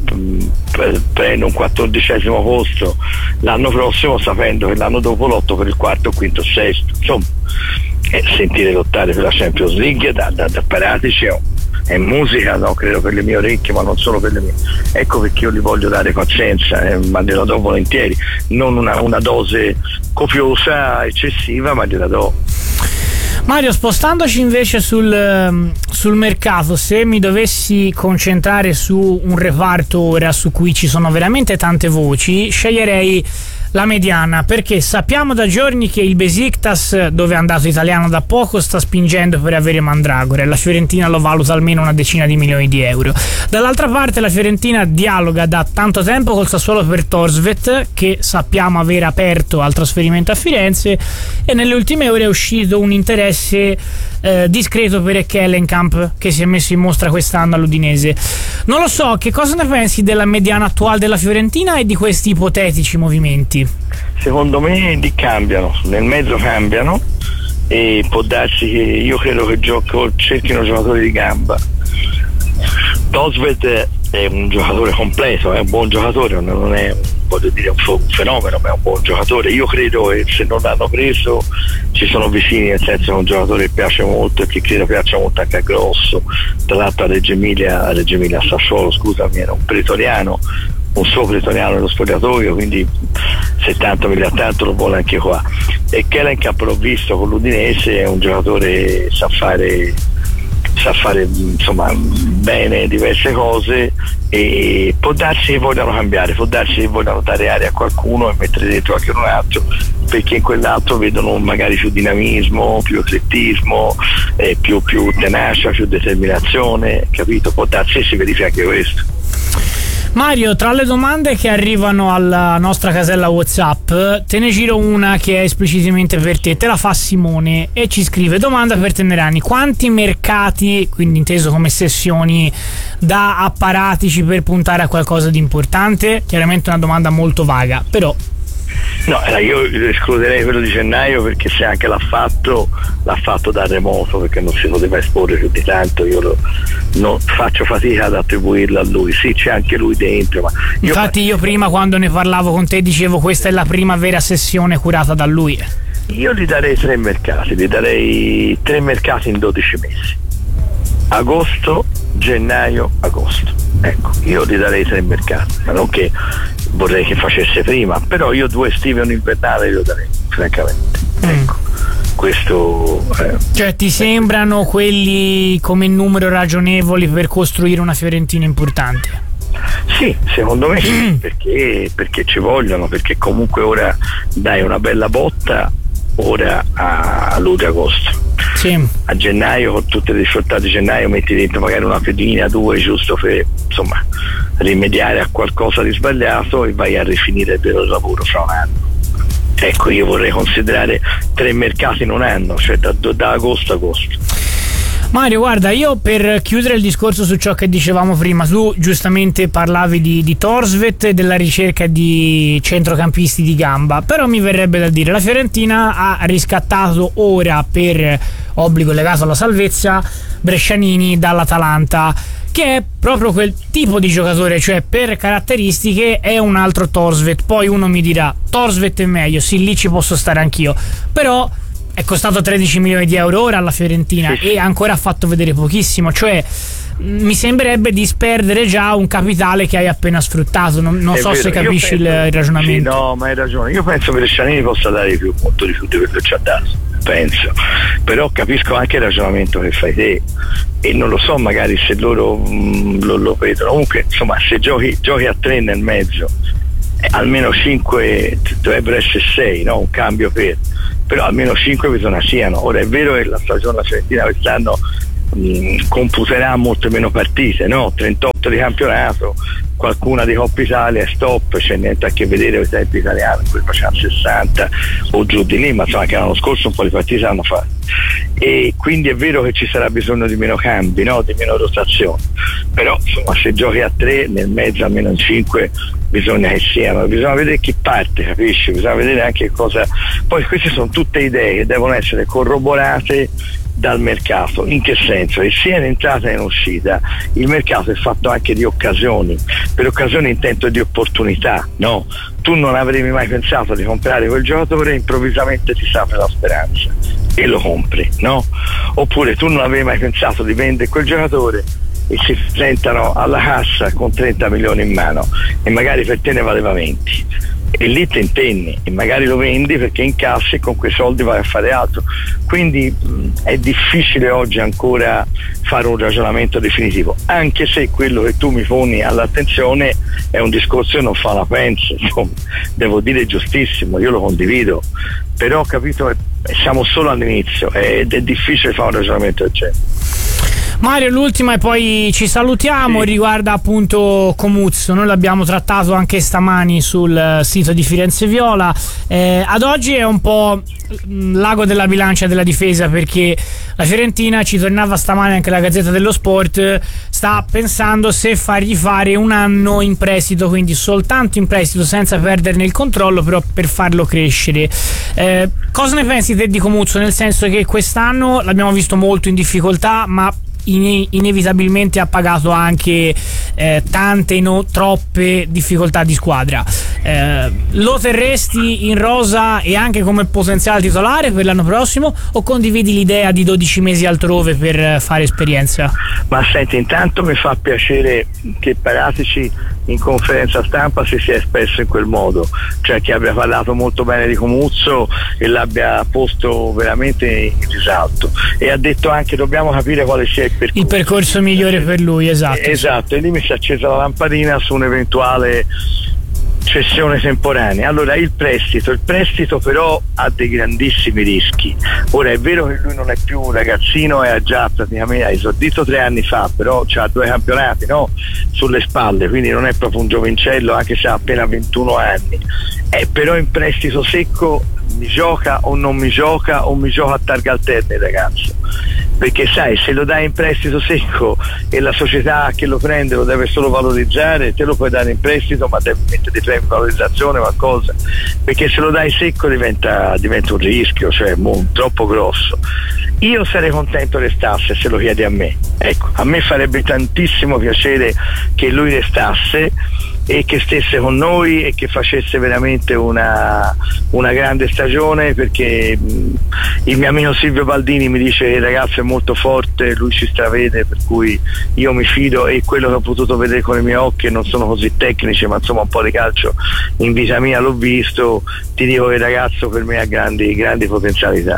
Speaker 12: prendo un quattordicesimo posto l'anno prossimo, sapendo che l'anno dopo lotto per il quarto, quinto, sesto, insomma, eh, sentire lottare per la Champions League da, da, da Paratici è, è musica, no? Credo per le mie orecchie, ma non solo per le mie. Ecco perché io gli voglio dare pazienza, eh, ma gliela do volentieri, non una, una dose copiosa, eccessiva, ma gliela do.
Speaker 10: Mario, spostandoci invece sul, sul mercato, se mi dovessi concentrare su un reparto ora su cui ci sono veramente tante voci, sceglierei la mediana, perché sappiamo da giorni che il Besiktas, dove è andato Italiano da poco, sta spingendo per avere Mandragora e la Fiorentina lo valuta almeno una decina di milioni di euro. Dall'altra parte la Fiorentina dialoga da tanto tempo col Sassuolo per Torsvet, che sappiamo aver aperto al trasferimento a Firenze, e nelle ultime ore è uscito un interesse eh, discreto per Ekkelenkamp, che si è messo in mostra quest'anno all'Udinese. Non lo so, che cosa ne pensi della mediana attuale della Fiorentina e di questi ipotetici movimenti?
Speaker 12: Secondo me li cambiano, nel mezzo cambiano, e può darsi che io credo che gioco, cerchino giocatori di gamba. Torsvet è un giocatore completo, è un buon giocatore, non è, voglio dire, un fenomeno, ma è un buon giocatore. Io credo che se non l'hanno preso ci sono vicini, nel senso che è un giocatore che piace molto e che credo piaccia molto anche a Grosso. Tra l'altro a Reggio Emilia, a Reggio Emilia a Sassuolo, scusami, era un pretoriano, un suo pretoriano nello spogliatoio, quindi se tanto mi dà tanto lo vuole anche qua. E Ekkelenkamp l'ho visto con l'Udinese, è un giocatore, sa fare sa fare insomma bene diverse cose, e può darsi che vogliano cambiare, può darsi che vogliano dare aria a qualcuno e mettere dentro anche un altro, perché in quell'altro vedono magari più dinamismo, più eclettismo, eh, più, più tenacia, più determinazione, capito? Può darsi che si verifica anche questo.
Speaker 10: Mario, tra le domande che arrivano alla nostra casella WhatsApp, te ne giro una che è esplicitamente per te. Te la fa Simone e ci scrive: domanda per Tenerani: quanti mercati, quindi inteso come sessioni, da apparatici per puntare a qualcosa di importante? Chiaramente una domanda molto vaga, però.
Speaker 12: No, io escluderei quello di gennaio, perché se anche l'ha fatto l'ha fatto da remoto, perché non si poteva esporre più di tanto. Io lo, no, faccio fatica ad attribuirlo a lui. Sì, c'è anche lui dentro, ma io
Speaker 10: infatti io prima, quando ne parlavo con te, dicevo questa è la prima vera sessione curata da lui.
Speaker 12: Io gli darei tre mercati, gli darei tre mercati in dodici mesi: agosto, gennaio, agosto. Ecco, io gli darei tre mercati, ma non che vorrei che facesse prima, però io due estive e un invernale glielo darei, francamente. Mm. Ecco, questo eh,
Speaker 10: cioè ti sembrano quelli come numero ragionevoli per costruire una Fiorentina importante?
Speaker 12: Sì, secondo me sì, perché, perché ci vogliono, perché comunque ora dai una bella botta ora a luglio-agosto.
Speaker 10: Sì.
Speaker 12: A gennaio, con tutte le difficoltà di gennaio, metti dentro magari una pedina, due, giusto per insomma rimediare a qualcosa di sbagliato, e vai a rifinire il vero lavoro fra un anno. Ecco, io vorrei considerare tre mercati in un anno, cioè da, da agosto a agosto.
Speaker 10: Mario, guarda, io per chiudere il discorso su ciò che dicevamo prima, tu giustamente parlavi di, di Thorstvedt e della ricerca di centrocampisti di gamba, però mi verrebbe da dire, la Fiorentina ha riscattato ora per obbligo legato alla salvezza Brescianini dall'Atalanta, che è proprio quel tipo di giocatore, cioè per caratteristiche è un altro Thorstvedt. Poi uno mi dirà Thorstvedt è meglio, sì, lì ci posso stare anch'io, però è costato tredici milioni di euro ora alla Fiorentina, sì, e ancora ha fatto vedere pochissimo, cioè mi sembrerebbe disperdere già un capitale che hai appena sfruttato. Non, non so vero, se capisci penso, il, il ragionamento.
Speaker 12: Sì, no, ma hai ragione. Io penso che Brescianini possa dare più, molto di più di quello che ci ha dato, penso, però capisco anche il ragionamento che fai te e non lo so magari se loro mh, lo, lo vedono. Comunque insomma, se giochi, giochi a tre nel mezzo, eh, almeno cinque dovrebbero essere sei, no? Un cambio per, però almeno cinque bisogna siano. Ora è vero che la stagione della Fiorentina quest'anno mh, computerà molte meno partite, no? trentotto di campionato, qualcuna di Coppa Italia, stop, c'è niente a che vedere con i tempi italiani, poi facciamo sessanta o giù di lì, ma insomma che l'anno scorso un po' di partite hanno fatto, e quindi è vero che ci sarà bisogno di meno cambi, no? Di meno rotazione, però insomma se giochi a tre nel mezzo almeno in cinque bisogna che siano, bisogna vedere chi parte, capisci? Bisogna vedere anche cosa, poi queste sono tutte idee che devono essere corroborate dal mercato. In che senso? Che sia in entrata che in uscita il mercato è fatto anche di occasioni, per occasioni intendo di opportunità, no? Tu non avresti mai pensato di comprare quel giocatore, improvvisamente ti si apre la speranza e lo compri, no? Oppure tu non avevi mai pensato di vendere quel giocatore e si presentano alla cassa con trenta milioni in mano e magari per te ne valeva venti, e lì ti impenni e magari lo vendi perché incassi e con quei soldi vai a fare altro. Quindi mh, è difficile oggi ancora fare un ragionamento definitivo, anche se quello che tu mi poni all'attenzione è un discorso che non fa la pensa, insomma, devo dire giustissimo, io lo condivido, però ho capito che siamo solo all'inizio ed è difficile fare un ragionamento del genere.
Speaker 10: Mario, l'ultima e poi ci salutiamo, sì, riguarda appunto Comuzzo. Noi l'abbiamo trattato anche stamani sul sito di Firenze Viola. Eh, ad oggi è un po' l'ago della bilancia della difesa, perché la Fiorentina, ci tornava stamani anche la Gazzetta dello Sport, sta pensando se fargli fare un anno in prestito, quindi soltanto in prestito senza perderne il controllo, però per farlo crescere. Eh, cosa ne pensi te di Comuzzo? Nel senso che quest'anno l'abbiamo visto molto in difficoltà, ma In- inevitabilmente ha pagato anche eh, tante, no, troppe difficoltà di squadra. Eh, lo terresti in rosa e anche come potenziale titolare per l'anno prossimo, o condividi l'idea di dodici mesi altrove per fare esperienza?
Speaker 12: Ma senti, intanto mi fa piacere che Paratici in conferenza stampa si sia espresso in quel modo, cioè che abbia parlato molto bene di Comuzzo e l'abbia posto veramente in risalto, e ha detto anche dobbiamo capire quale sia il percorso,
Speaker 10: il percorso migliore per lui. Esatto,
Speaker 12: esatto, e lì mi si è accesa la lampadina su un'eventuale cessione temporanea. Allora il prestito, il prestito però ha dei grandissimi rischi. Ora è vero che lui non è più un ragazzino e ha già praticamente, ha esordito tre anni fa, però ha due campionati, no, sulle spalle, quindi non è proprio un giovincello, anche se ha appena ventuno anni. Eh, però in prestito secco mi gioca o non mi gioca, o mi gioca a targa alterna il ragazzo, perché sai, se lo dai in prestito secco e la società che lo prende lo deve solo valorizzare, te lo puoi dare in prestito ma devi mettere di premio valorizzazione qualcosa, perché se lo dai secco diventa, diventa un rischio, cioè mo, troppo grosso. Io sarei contento restasse, se lo chiedi a me, ecco, a me farebbe tantissimo piacere che lui restasse e che stesse con noi e che facesse veramente una, una grande stagione, perché mh, il mio amico Silvio Baldini mi dice che il ragazzo è molto forte, lui ci stravede, per cui io mi fido, e quello che ho potuto vedere con i miei occhi, non sono così tecnici ma insomma un po' di calcio in vita mia l'ho visto, ti dico che il ragazzo per me ha grandi, grandi potenzialità.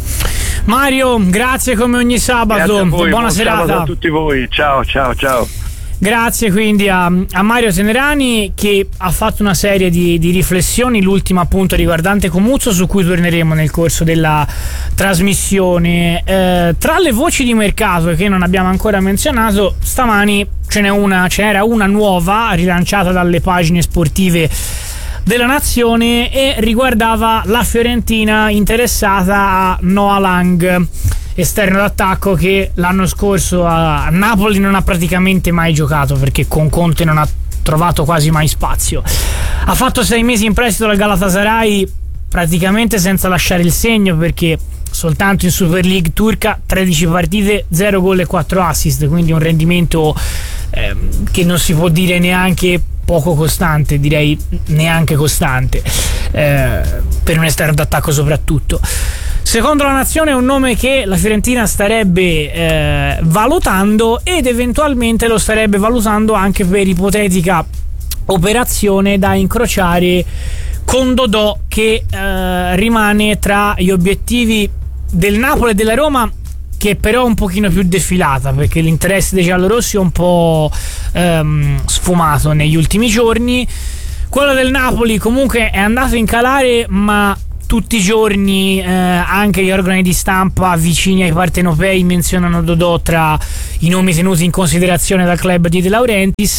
Speaker 10: Mario, grazie come ogni sabato,
Speaker 12: a voi,
Speaker 10: buona
Speaker 12: buon
Speaker 10: serata
Speaker 12: sabato a tutti voi, ciao ciao ciao.
Speaker 10: Grazie quindi a, a Mario Tenerani, che ha fatto una serie di, di riflessioni, l'ultima appunto riguardante Comuzzo, su cui torneremo nel corso della trasmissione. Eh, tra le voci di mercato che non abbiamo ancora menzionato, stamani ce n'è una, ce n'era una nuova rilanciata dalle pagine sportive della Nazione e riguardava la Fiorentina interessata a Noah Lang. esterno d'attacco che l'anno scorso a Napoli non ha praticamente mai giocato, perché con Conte non ha trovato quasi mai spazio. Ha fatto sei mesi in prestito dal Galatasaray praticamente senza lasciare il segno, perché soltanto in Super League turca tredici partite, zero gol e quattro assist, quindi un rendimento eh, che non si può dire neanche poco costante, direi neanche costante, eh, per un esterno d'attacco soprattutto. Secondo La Nazione è un nome che la Fiorentina starebbe eh, valutando, ed eventualmente lo starebbe valutando anche per ipotetica operazione da incrociare con Dodò, che eh, rimane tra gli obiettivi del Napoli e della Roma, che però è un pochino più defilata, perché l'interesse dei giallorossi è un po' ehm, sfumato negli ultimi giorni. Quello del Napoli comunque è andato in calare, ma tutti i giorni eh, anche gli organi di stampa vicini ai partenopei menzionano Dodò tra i nomi tenuti in considerazione dal club di De Laurentiis.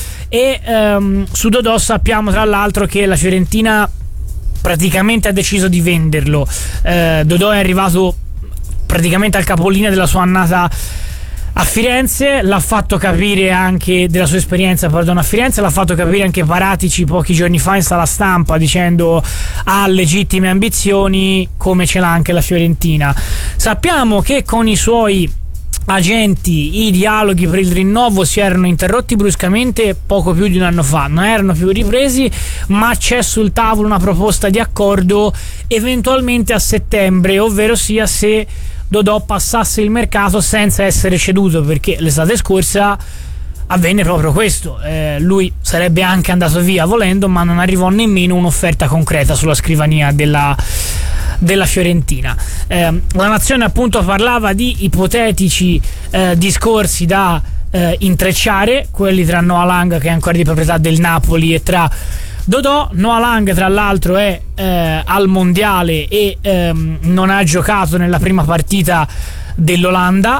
Speaker 10: E ehm, su Dodò sappiamo tra l'altro che la Fiorentina praticamente ha deciso di venderlo. eh, Dodò è arrivato praticamente al capolinea della sua annata a Firenze, l'ha fatto capire anche della sua esperienza, perdono, a Firenze, l'ha fatto capire anche Paratici pochi giorni fa in sala stampa, dicendo ha legittime ambizioni, come ce l'ha anche la Fiorentina. Sappiamo che con i suoi agenti i dialoghi per il rinnovo si erano interrotti bruscamente poco più di un anno fa, non erano più ripresi, ma c'è sul tavolo una proposta di accordo eventualmente a settembre, ovvero sia se Dodò passasse il mercato senza essere ceduto, perché l'estate scorsa avvenne proprio questo. Eh, lui sarebbe anche andato via volendo, ma non arrivò nemmeno un'offerta concreta sulla scrivania della della Fiorentina. Eh, la Nazione appunto parlava di ipotetici eh, discorsi da eh, intrecciare, quelli tra Noah Lang, che è ancora di proprietà del Napoli, e tra Dodò. Noah Lang tra l'altro è eh, al mondiale e ehm, non ha giocato nella prima partita dell'Olanda,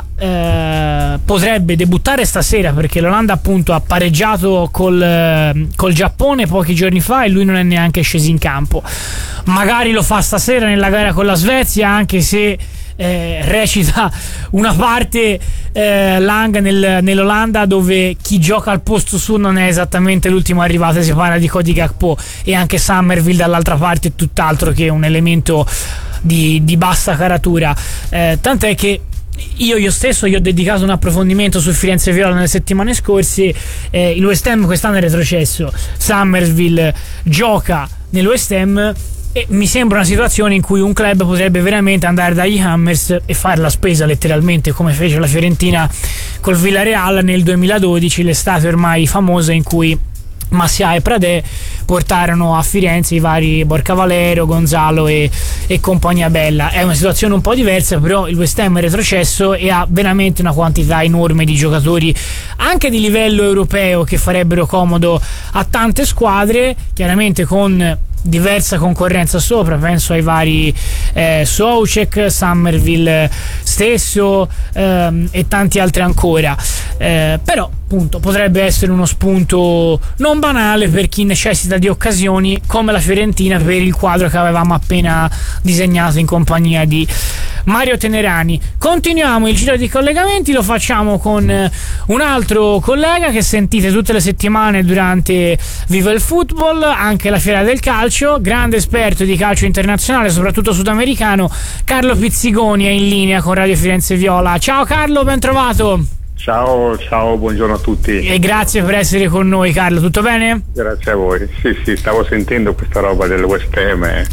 Speaker 10: eh, potrebbe debuttare stasera, perché l'Olanda appunto ha pareggiato col, col Giappone pochi giorni fa e lui non è neanche sceso in campo. Magari lo fa stasera nella gara con la Svezia, anche se eh, recita una parte eh, Lang nel, nell'Olanda, dove chi gioca al posto su non è esattamente l'ultimo arrivato, si parla di Cody Gakpo, e anche Summerville dall'altra parte è tutt'altro che un elemento di, di bassa caratura, eh, tant'è che io io stesso gli ho dedicato un approfondimento su Firenze Viola nelle settimane scorse. eh, il West Ham quest'anno è retrocesso, Summerville gioca nel West Ham, e mi sembra una situazione in cui un club potrebbe veramente andare dagli Hammers e fare la spesa letteralmente, come fece la Fiorentina col Villarreal nel duemiladodici, l'estate ormai famosa in cui Massià e Pradè portarono a Firenze i vari Borca Valero, Gonzalo e, e compagnia bella. È una situazione un po' diversa, però il West Ham è retrocesso e ha veramente una quantità enorme di giocatori anche di livello europeo che farebbero comodo a tante squadre, chiaramente con diversa concorrenza sopra. Penso ai vari eh, Soucek, Summerville stesso ehm, e tanti altri ancora, eh, però appunto potrebbe essere uno spunto non banale per chi necessita di occasioni come la Fiorentina, per il quadro che avevamo appena disegnato in compagnia di Mario Tenerani. Continuiamo il giro di collegamenti, lo facciamo con eh, un altro collega che sentite tutte le settimane durante Viva il Football, anche la Fiera del Calcio, grande esperto di calcio internazionale, soprattutto sudamericano. Carlo Pizzigoni è in linea con Radio Firenze Viola. Ciao Carlo, ben trovato.
Speaker 13: Ciao, ciao, buongiorno a tutti.
Speaker 10: E grazie per essere con noi, Carlo, tutto bene?
Speaker 13: Grazie a voi. Sì, sì, stavo sentendo questa roba del West Ham, eh,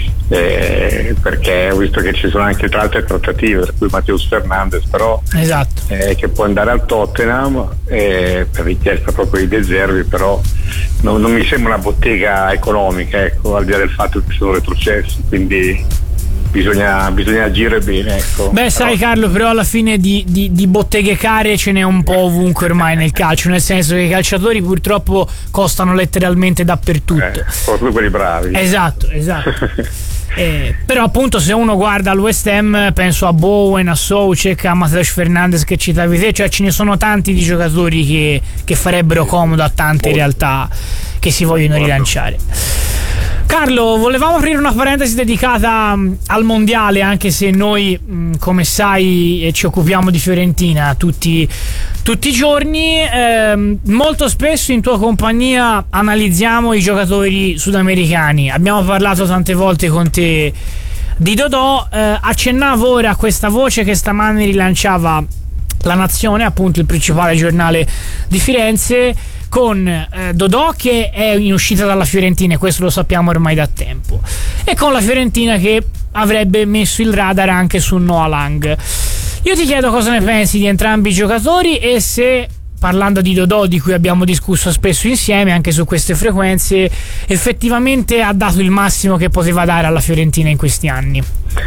Speaker 13: eh, perché ho visto che ci sono anche tra altre trattative, per cui Matheus Fernandes, però
Speaker 10: esatto.
Speaker 13: eh, che può andare al Tottenham eh, per richiesta proprio di De Zerbi, però non, non mi sembra una bottega economica, ecco, al di là del fatto che sono retrocessi, quindi Bisogna, bisogna agire bene, ecco.
Speaker 10: Beh, sai però, Carlo, però alla fine di, di, di botteghe care ce n'è un po' ovunque ormai nel calcio, nel senso che i calciatori purtroppo costano letteralmente dappertutto.
Speaker 13: Eh, soprattutto quelli bravi.
Speaker 10: Esatto, esatto. eh, però appunto se uno guarda al West Ham, penso a Bowen, a Soucek, a Matheus Fernandes che citavi te, cioè ce ne sono tanti di giocatori che, che farebbero comodo a tante Molto. realtà che si vogliono Molto. rilanciare. Carlo, volevamo aprire una parentesi dedicata um, al mondiale, anche se noi, um, come sai, ci occupiamo di Fiorentina tutti, tutti i giorni. Eh, molto spesso in tua compagnia analizziamo i giocatori sudamericani. Abbiamo parlato tante volte con te di Dodò. Eh, accennavo ora a questa voce che stamani rilanciava La Nazione, appunto il principale giornale di Firenze, con eh, Dodò che è in uscita dalla Fiorentina, e questo lo sappiamo ormai da tempo, e con la Fiorentina che avrebbe messo il radar anche su Noah Lang. Io ti chiedo cosa ne pensi di entrambi i giocatori, e se, parlando di Dodò, di cui abbiamo discusso spesso insieme anche su queste frequenze, effettivamente ha dato il massimo che poteva dare alla Fiorentina in questi anni.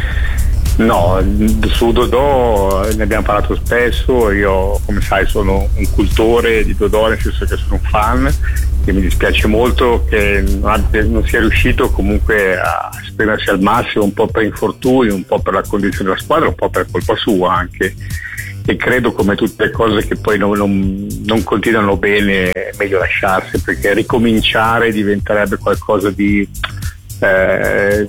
Speaker 13: No, su Dodò ne abbiamo parlato spesso. Io, come sai, sono un cultore di Dodò, nel senso che sono un fan, e mi dispiace molto che non, abbia, non sia riuscito comunque a esprimersi al massimo, un po' per infortuni, un po' per la condizione della squadra, un po' per colpa sua anche, e credo, come tutte le cose che poi non, non, non continuano bene, è meglio lasciarsi, perché ricominciare diventerebbe qualcosa di eh,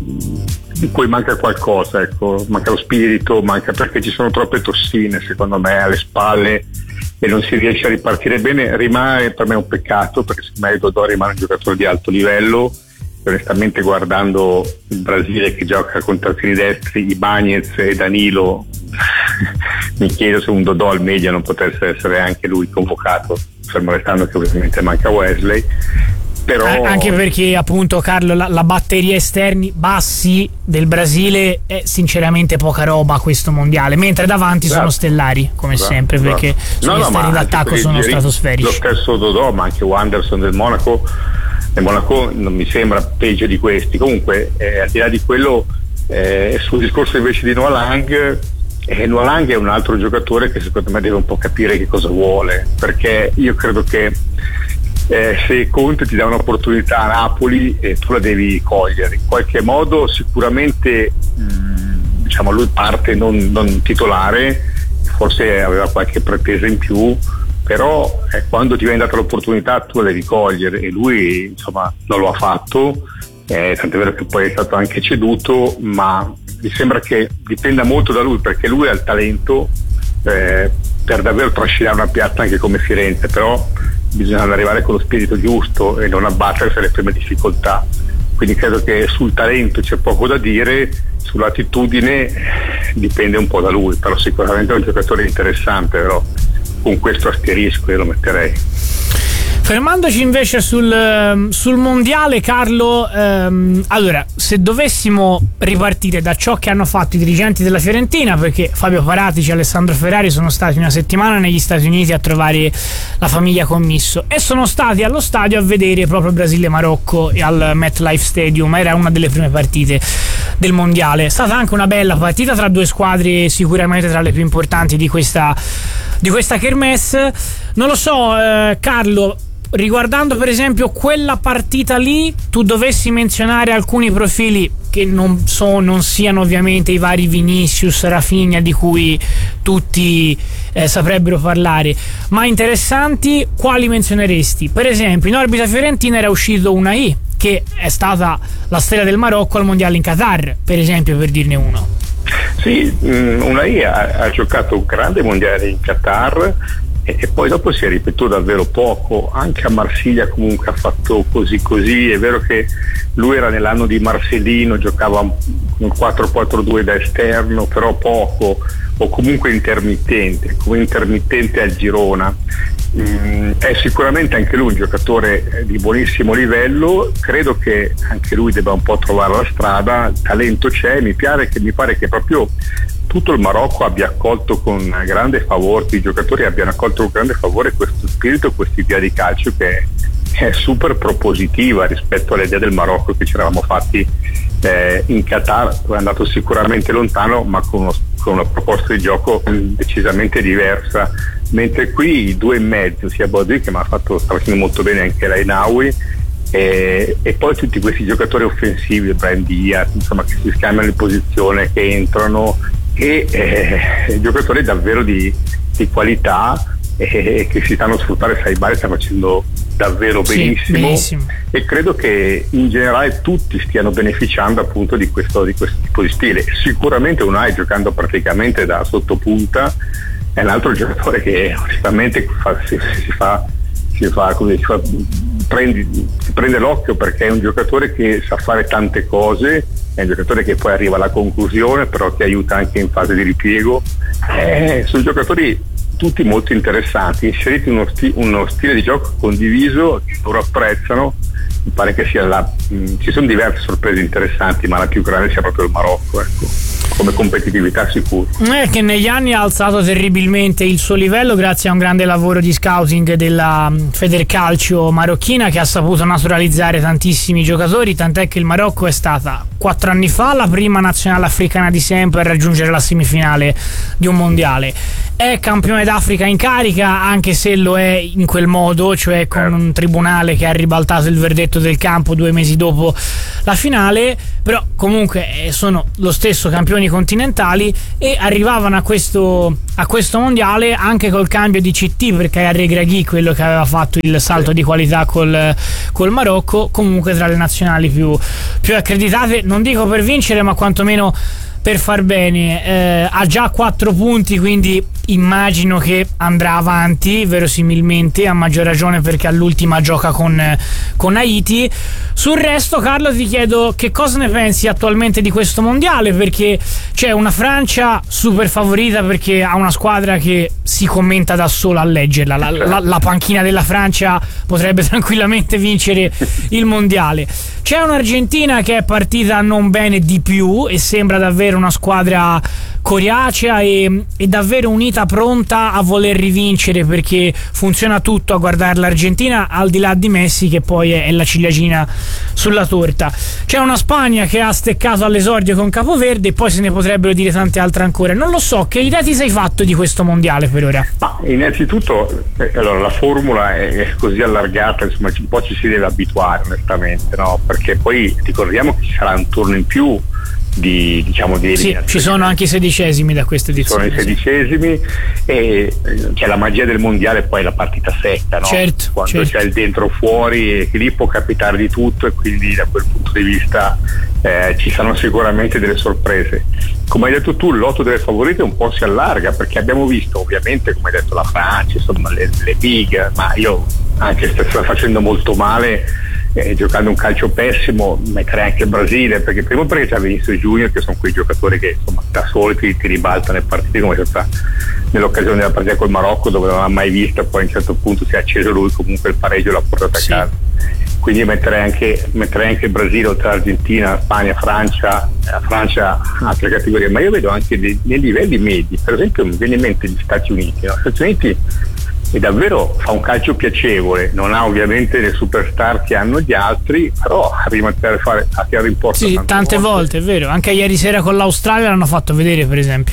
Speaker 13: di cui manca qualcosa, ecco, manca lo spirito, manca, perché ci sono troppe tossine secondo me alle spalle e non si riesce a ripartire bene. Rimane per me un peccato, perché secondo me Dodò rimane un giocatore di alto livello, e onestamente, guardando il Brasile che gioca con terzini destri, Ibañez e Danilo, mi chiedo se un Dodò al media non potesse essere anche lui convocato, fermo restando che ovviamente manca Wesley. Però...
Speaker 10: anche perché, appunto, Carlo, la, la batteria esterni bassi del Brasile è sinceramente poca roba a questo mondiale, mentre davanti esatto. sono stellari, come esatto. sempre, perché
Speaker 13: no,
Speaker 10: gli
Speaker 13: no,
Speaker 10: esterni d'attacco sono stratosferici.
Speaker 13: Lo stesso Dodò, ma anche Wanderson del Monaco, nel Monaco non mi sembra peggio di questi. Comunque, eh, al di là di quello, eh, sul discorso invece di Noah Lang, eh, Noah Lang è un altro giocatore che secondo me deve un po' capire che cosa vuole, perché io credo che Eh, se Conte ti dà un'opportunità a Napoli, eh, tu la devi cogliere in qualche modo. Sicuramente mh, diciamo lui parte non, non titolare, forse aveva qualche pretesa in più, però eh, quando ti viene data l'opportunità tu la devi cogliere, e lui insomma non lo ha fatto, eh, tant'è vero che poi è stato anche ceduto, ma mi sembra che dipenda molto da lui, perché lui ha il talento eh, per davvero trascinare una piazza anche come Firenze, però bisogna arrivare con lo spirito giusto e non abbattersi alle prime difficoltà. Quindi credo che sul talento c'è poco da dire, sull'attitudine dipende un po' da lui, però sicuramente è un giocatore interessante, però con questo asterisco io lo metterei.
Speaker 10: Fermandoci invece sul, sul mondiale, Carlo, ehm, allora, se dovessimo ripartire da ciò che hanno fatto i dirigenti della Fiorentina, perché Fabio Paratici e Alessandro Ferrari sono stati una settimana negli Stati Uniti a trovare la famiglia Commisso, e sono stati allo stadio a vedere proprio Brasile-Marocco e al MetLife Stadium. Era una delle prime partite del mondiale. È stata anche una bella partita tra due squadre sicuramente tra le più importanti di questa, di questa kermesse. Non lo so, eh, Carlo, riguardando per esempio quella partita lì, tu dovessi menzionare alcuni profili che non, so, non siano ovviamente i vari Vinicius, Rafinha di cui tutti eh, saprebbero parlare, ma interessanti, quali menzioneresti? Per esempio in orbita fiorentina era uscito Unai, che è stata la stella del Marocco al mondiale in Qatar, per esempio, per dirne uno.
Speaker 13: Sì, Unai ha, ha giocato un grande mondiale in Qatar, e poi dopo si è ripetuto davvero poco. Anche a Marsiglia comunque ha fatto così così. È vero che lui era nell'anno di Marcellino, giocava un quattro quattro due da esterno, però poco, o comunque intermittente, come intermittente al Girona. Mm, è sicuramente anche lui un giocatore di buonissimo livello. Credo che anche lui debba un po' trovare la strada. Talento c'è, mi pare che, mi pare che proprio tutto il Marocco abbia accolto con grande favore, i giocatori abbiano accolto con grande favore questo spirito, questa idea di calcio che è super propositiva rispetto all'idea del Marocco che ci eravamo fatti eh, in Qatar. È andato sicuramente lontano, ma con, uno, con una proposta di gioco decisamente diversa, mentre qui i due e mezzo, sia Bodui, che mi ha fatto, sta facendo molto bene anche Reinawi, e, e poi tutti questi giocatori offensivi, Brahim Diaz, insomma, che si scambiano di posizione, che entrano, e eh, giocatori davvero di, di qualità, e eh, che si stanno a sfruttare. Saibari sta facendo davvero
Speaker 10: Sì,
Speaker 13: benissimo,
Speaker 10: benissimo.
Speaker 13: e credo che in generale tutti stiano beneficiando appunto di questo, di questo tipo di stile. Sicuramente Unai, giocando praticamente da sottopunta, è un altro giocatore che onestamente fa, si, si fa si fa come si fa prendi, si prende l'occhio, perché è un giocatore che sa fare tante cose, è un giocatore che poi arriva alla conclusione, però che aiuta anche in fase di ripiego. Eh, sono giocatori tutti molto interessanti, inseriti in uno, sti- uno stile di gioco condiviso che loro apprezzano. Mi pare che sia la, mh, ci sono diverse sorprese interessanti, ma la più grande sia proprio il Marocco, ecco, come competitività sicuro.
Speaker 10: È che negli anni ha alzato terribilmente il suo livello grazie a un grande lavoro di scouting della Federcalcio marocchina, che ha saputo naturalizzare tantissimi giocatori, tant'è che il Marocco è stata quattro anni fa la prima nazionale africana di sempre a raggiungere la semifinale di un mondiale. È campione d'Africa in carica, anche se lo è in quel modo, cioè con un tribunale che ha ribaltato il verdetto del campo due mesi dopo la finale, però comunque sono lo stesso campioni continentali, e arrivavano a questo, a questo mondiale anche col cambio di C T, perché è Regragui quello che aveva fatto il salto di qualità col, col Marocco, comunque tra le nazionali più, più accreditate, non dico per vincere, ma quantomeno per far bene. Eh, ha già quattro punti, quindi immagino che andrà avanti verosimilmente, a maggior ragione perché all'ultima gioca con, con Haiti. Sul resto, Carlo, ti chiedo che cosa ne pensi attualmente di questo mondiale, perché c'è una Francia super favorita perché ha una squadra che si commenta da sola a leggerla. La, la, la panchina della Francia potrebbe tranquillamente vincere il mondiale. C'è un'Argentina che è partita non bene di più e sembra davvero una squadra coriacea e, e davvero unita, pronta a voler rivincere, perché funziona tutto a guardare l'Argentina, al di là di Messi che poi è, è la ciliegina sulla torta. C'è una Spagna che ha steccato all'esordio con Capoverde, e poi se ne potrebbero dire tante altre ancora. Non lo so, che idea ti sei fatto di questo mondiale per ora?
Speaker 13: Ma innanzitutto eh, allora, la formula è, è così allargata, insomma un po' ci si deve abituare onestamente, no? Perché poi ricordiamo che ci sarà un turno in più di, diciamo, di
Speaker 10: sì, ci sono anche i sedicesimi da questa edizione.
Speaker 13: Sono i sedicesimi, e c'è la magia del mondiale, poi la partita secca, no?
Speaker 10: Certo,
Speaker 13: quando
Speaker 10: certo.
Speaker 13: c'è il dentro fuori, e che lì può capitare di tutto, e quindi da quel punto di vista eh, ci saranno sicuramente delle sorprese. Come hai detto tu, il lotto delle favorite un po' si allarga, perché abbiamo visto ovviamente, come hai detto, la Francia, insomma le, le big, ma io anche se sta facendo molto male, Eh, giocando un calcio pessimo, metterei anche il Brasile, perché prima perché c'è Vinicius Junior, che sono quei giocatori che insomma da soli ti, ti ribaltano le partite, come c'è stata nell'occasione della partita col Marocco, dove non l'ha mai vista, poi a un certo punto si è acceso lui, comunque il pareggio l'ha portato a casa. Quindi metterei anche, metterei anche il Brasile oltre all'Argentina, Spagna, Francia, la Francia altre categorie, ma io vedo anche dei, nei livelli medi, per esempio mi viene in mente gli Stati Uniti, no? Gli Stati Uniti e davvero fa un calcio piacevole, non ha ovviamente le superstar che hanno gli altri, però arriva a tirare, fare, a tirare in porta
Speaker 10: sì, tante volte. volte, è vero, anche ieri sera con l'Australia l'hanno fatto vedere, per esempio.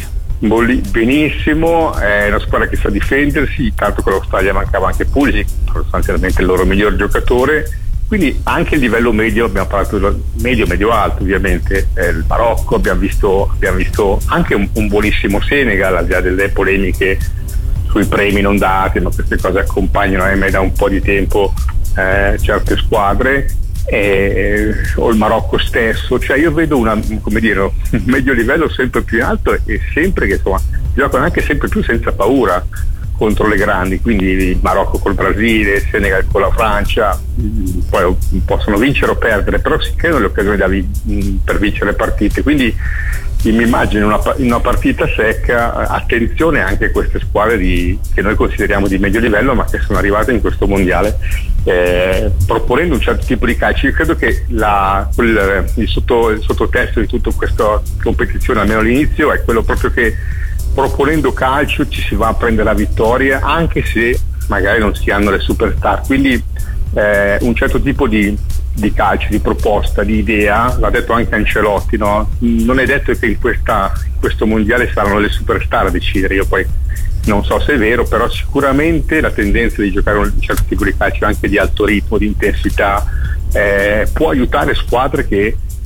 Speaker 13: Benissimo, è una squadra che sa difendersi, tanto con l'Australia mancava anche Pulisic, sostanzialmente il loro miglior giocatore, quindi anche il livello medio, abbiamo parlato del medio medio alto ovviamente, eh, il Marocco, abbiamo visto, abbiamo visto anche un, un buonissimo Senegal, al di là delle polemiche sui premi non dati, ma queste cose accompagnano ahimè da un po' di tempo eh, certe squadre, eh, o il Marocco stesso, cioè io vedo una, come dire, un medio livello sempre più in alto, e sempre che insomma giocano anche sempre più senza paura contro le grandi, quindi il Marocco col Brasile, il Senegal con la Francia, poi possono vincere o perdere, però si creano le occasioni da vi- per vincere le partite, quindi mi immagino in una, in una partita secca. Attenzione anche a queste squadre di, che noi consideriamo di medio livello, ma che sono arrivate in questo mondiale eh, proponendo un certo tipo di calcio. Io credo che la, quel, il, sotto, il sottotesto di tutta questa competizione, almeno all'inizio, è quello proprio che proponendo calcio ci si va a prendere la vittoria, anche se magari non si hanno le superstar, quindi eh, un certo tipo di, di calcio, di proposta, di idea, l'ha detto anche Ancelotti, no? Non è detto che in, questa, in questo mondiale saranno le superstar a decidere, io poi non so se è vero, però sicuramente la tendenza di giocare un certo tipo di calcio anche di alto ritmo, di intensità, eh, può aiutare squadre che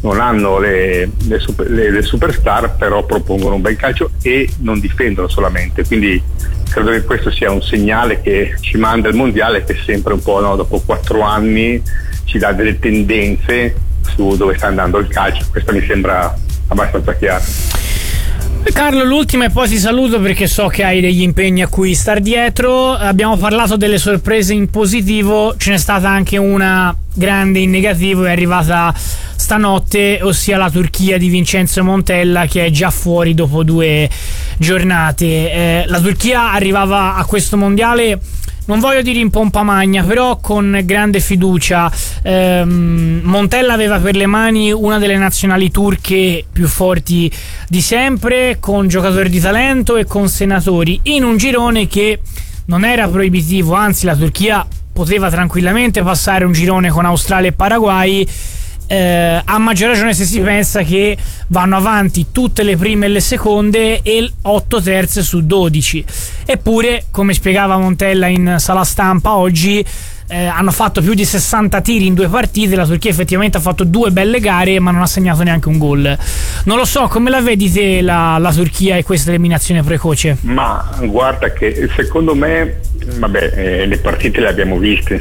Speaker 13: non hanno le, le, super, le, le superstar, però propongono un bel calcio e non difendono solamente, quindi credo che questo sia un segnale che ci manda il mondiale, che sempre un po', no, dopo quattro anni ci dà delle tendenze su dove sta andando il calcio. Questo mi sembra abbastanza chiaro.
Speaker 10: Carlo, l'ultima e poi ti saluto perché so che hai degli impegni a cui star dietro. Abbiamo parlato delle sorprese in positivo, ce n'è stata anche una grande in negativo, è arrivata stanotte, ossia la Turchia di Vincenzo Montella, che è già fuori dopo due giornate. Eh, la Turchia arrivava a questo mondiale, non voglio dire in pompa magna, però con grande fiducia. ehm, Montella aveva per le mani una delle nazionali turche più forti di sempre, con giocatori di talento e con senatori, in un girone che non era proibitivo, anzi la Turchia poteva tranquillamente passare un girone con Australia e Paraguay. Eh, a maggior ragione se si pensa che vanno avanti tutte le prime e le seconde e otto terze su dodici. Eppure, come spiegava Montella in sala stampa oggi, eh, hanno fatto più di sessanta tiri in due partite. La Turchia effettivamente ha fatto due belle gare ma non ha segnato neanche un gol. Non lo so, come la vedi te la, la Turchia e questa eliminazione precoce?
Speaker 13: Ma guarda che secondo me, vabbè, eh, le partite le abbiamo viste,